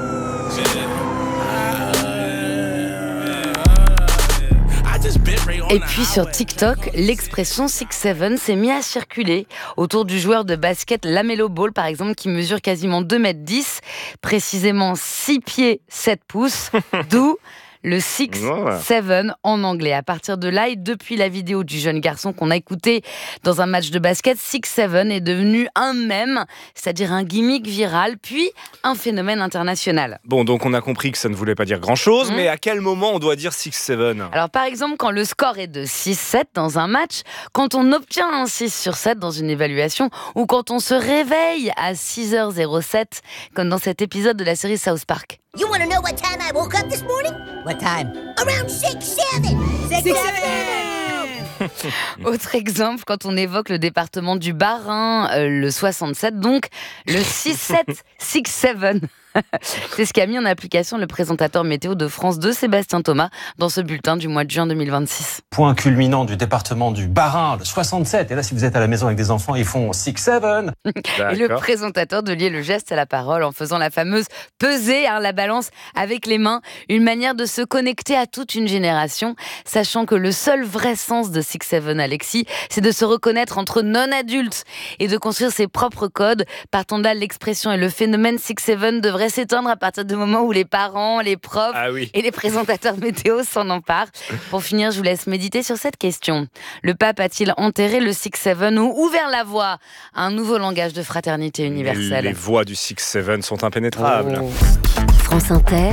Et puis sur TikTok, l'expression six sept s'est mise à circuler autour du joueur de basket LaMelo Ball, par exemple, qui mesure quasiment deux mètres dix, précisément six pieds sept pouces, d'où le six sept en anglais. À partir de là, et depuis la vidéo du jeune garçon qu'on a écouté dans un match de basket, six sept est devenu un mème, c'est-à-dire un gimmick viral, puis un phénomène international. Bon, donc on a compris que ça ne voulait pas dire grand-chose, mmh. mais à quel moment on doit dire six sept? Alors par exemple, quand le score est de six sept dans un match, quand on obtient un six sur sept dans une évaluation, ou quand on se réveille à six heures zéro sept, comme dans cet épisode de la série South Park. You want to know what time I woke up this morning? What time? Around six seven. six seven. Autre exemple, quand on évoque le département du Bas-Rhin, euh, le soixante-sept, donc le six sept, six sept. C'est ce qu'a mis en application le présentateur météo de France deux, Sébastien Thomas, dans ce bulletin du mois de juin deux mille vingt-six. Point culminant du département du Bas-Rhin, le soixante-sept. Et là, si vous êtes à la maison avec des enfants, ils font six sept. Et le présentateur de lier le geste à la parole en faisant la fameuse pesée, hein, la balance avec les mains, une manière de se connecter à toute une génération, sachant que le seul vrai sens de six sept, Alexis, c'est de se reconnaître entre non-adultes et de construire ses propres codes. Partant de là, l'expression et le phénomène six sept devrait va s'éteindre à partir du moment où les parents, les profs ah oui. et les présentateurs météo s'en emparent. Pour finir, je vous laisse méditer sur cette question. Le pape a-t-il enterré le six seven ou ouvert la voie à un nouveau langage de fraternité universelle ? Les voies du six seven sont impénétrables. Oh. France Inter,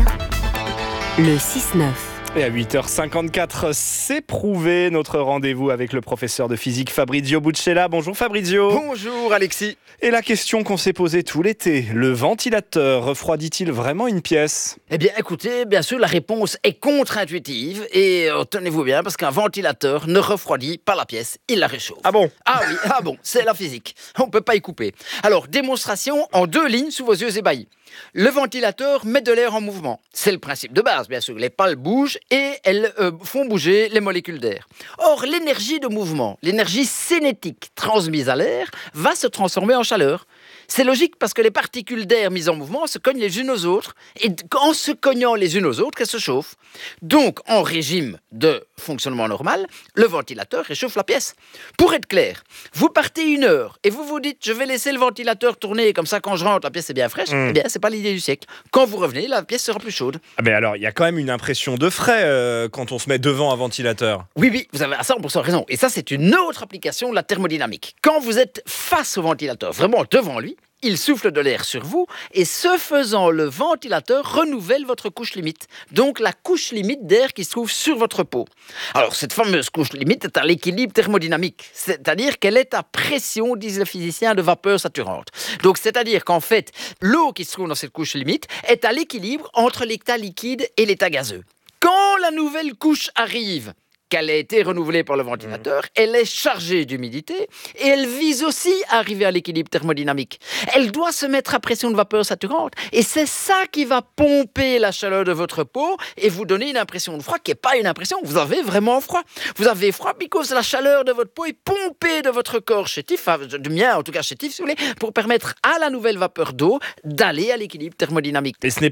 le six neuf. Et à huit heures cinquante-quatre, c'est prouvé, notre rendez-vous avec le professeur de physique Fabrizio Buccella. Bonjour Fabrizio. Bonjour Alexis. Et la question qu'on s'est posée tout l'été, le ventilateur refroidit-il vraiment une pièce ? Eh bien écoutez, bien sûr la réponse est contre-intuitive et euh, tenez-vous bien parce qu'un ventilateur ne refroidit pas la pièce, il la réchauffe. Ah bon ? Ah oui, ah bon, c'est la physique, on ne peut pas y couper. Alors démonstration en deux lignes sous vos yeux ébahis. Le ventilateur met de l'air en mouvement. C'est le principe de base, bien sûr. Les pales bougent et elles euh, font bouger les molécules d'air. Or, l'énergie de mouvement, l'énergie cinétique transmise à l'air, va se transformer en chaleur. C'est logique parce que les particules d'air mises en mouvement se cognent les unes aux autres et en se cognant les unes aux autres, elles se chauffent. Donc, en régime de fonctionnement normal, le ventilateur réchauffe la pièce. Pour être clair, vous partez une heure et vous vous dites je vais laisser le ventilateur tourner comme ça quand je rentre la pièce est bien fraîche. Mmh. Eh bien, c'est pas l'idée du siècle. Quand vous revenez, la pièce sera plus chaude. Ah mais alors, il y a quand même une impression de frais euh, quand on se met devant un ventilateur. Oui, oui, vous avez à cent pour cent raison. Et ça, c'est une autre application de la thermodynamique. Quand vous êtes face au ventilateur, vraiment devant lui, il souffle de l'air sur vous et ce faisant, le ventilateur renouvelle votre couche limite. Donc la couche limite d'air qui se trouve sur votre peau. Alors cette fameuse couche limite est à l'équilibre thermodynamique. C'est-à-dire qu'elle est à pression, disent les physiciens, de vapeur saturante. Donc c'est-à-dire qu'en fait, l'eau qui se trouve dans cette couche limite est à l'équilibre entre l'état liquide et l'état gazeux. Quand la nouvelle couche arrive, qu'elle a été renouvelée par le ventilateur, mmh. elle est chargée d'humidité et elle vise aussi à arriver à l'équilibre thermodynamique. Elle doit se mettre à pression de vapeur saturante et c'est ça qui va pomper la chaleur de votre peau et vous donner une impression de froid qui n'est pas une impression. Vous avez vraiment froid. Vous avez froid parce que la chaleur de votre peau est pompée de votre corps chétif, enfin, du mien en tout cas chétif si vous voulez, pour permettre à la nouvelle vapeur d'eau d'aller à l'équilibre thermodynamique. Et ce n'est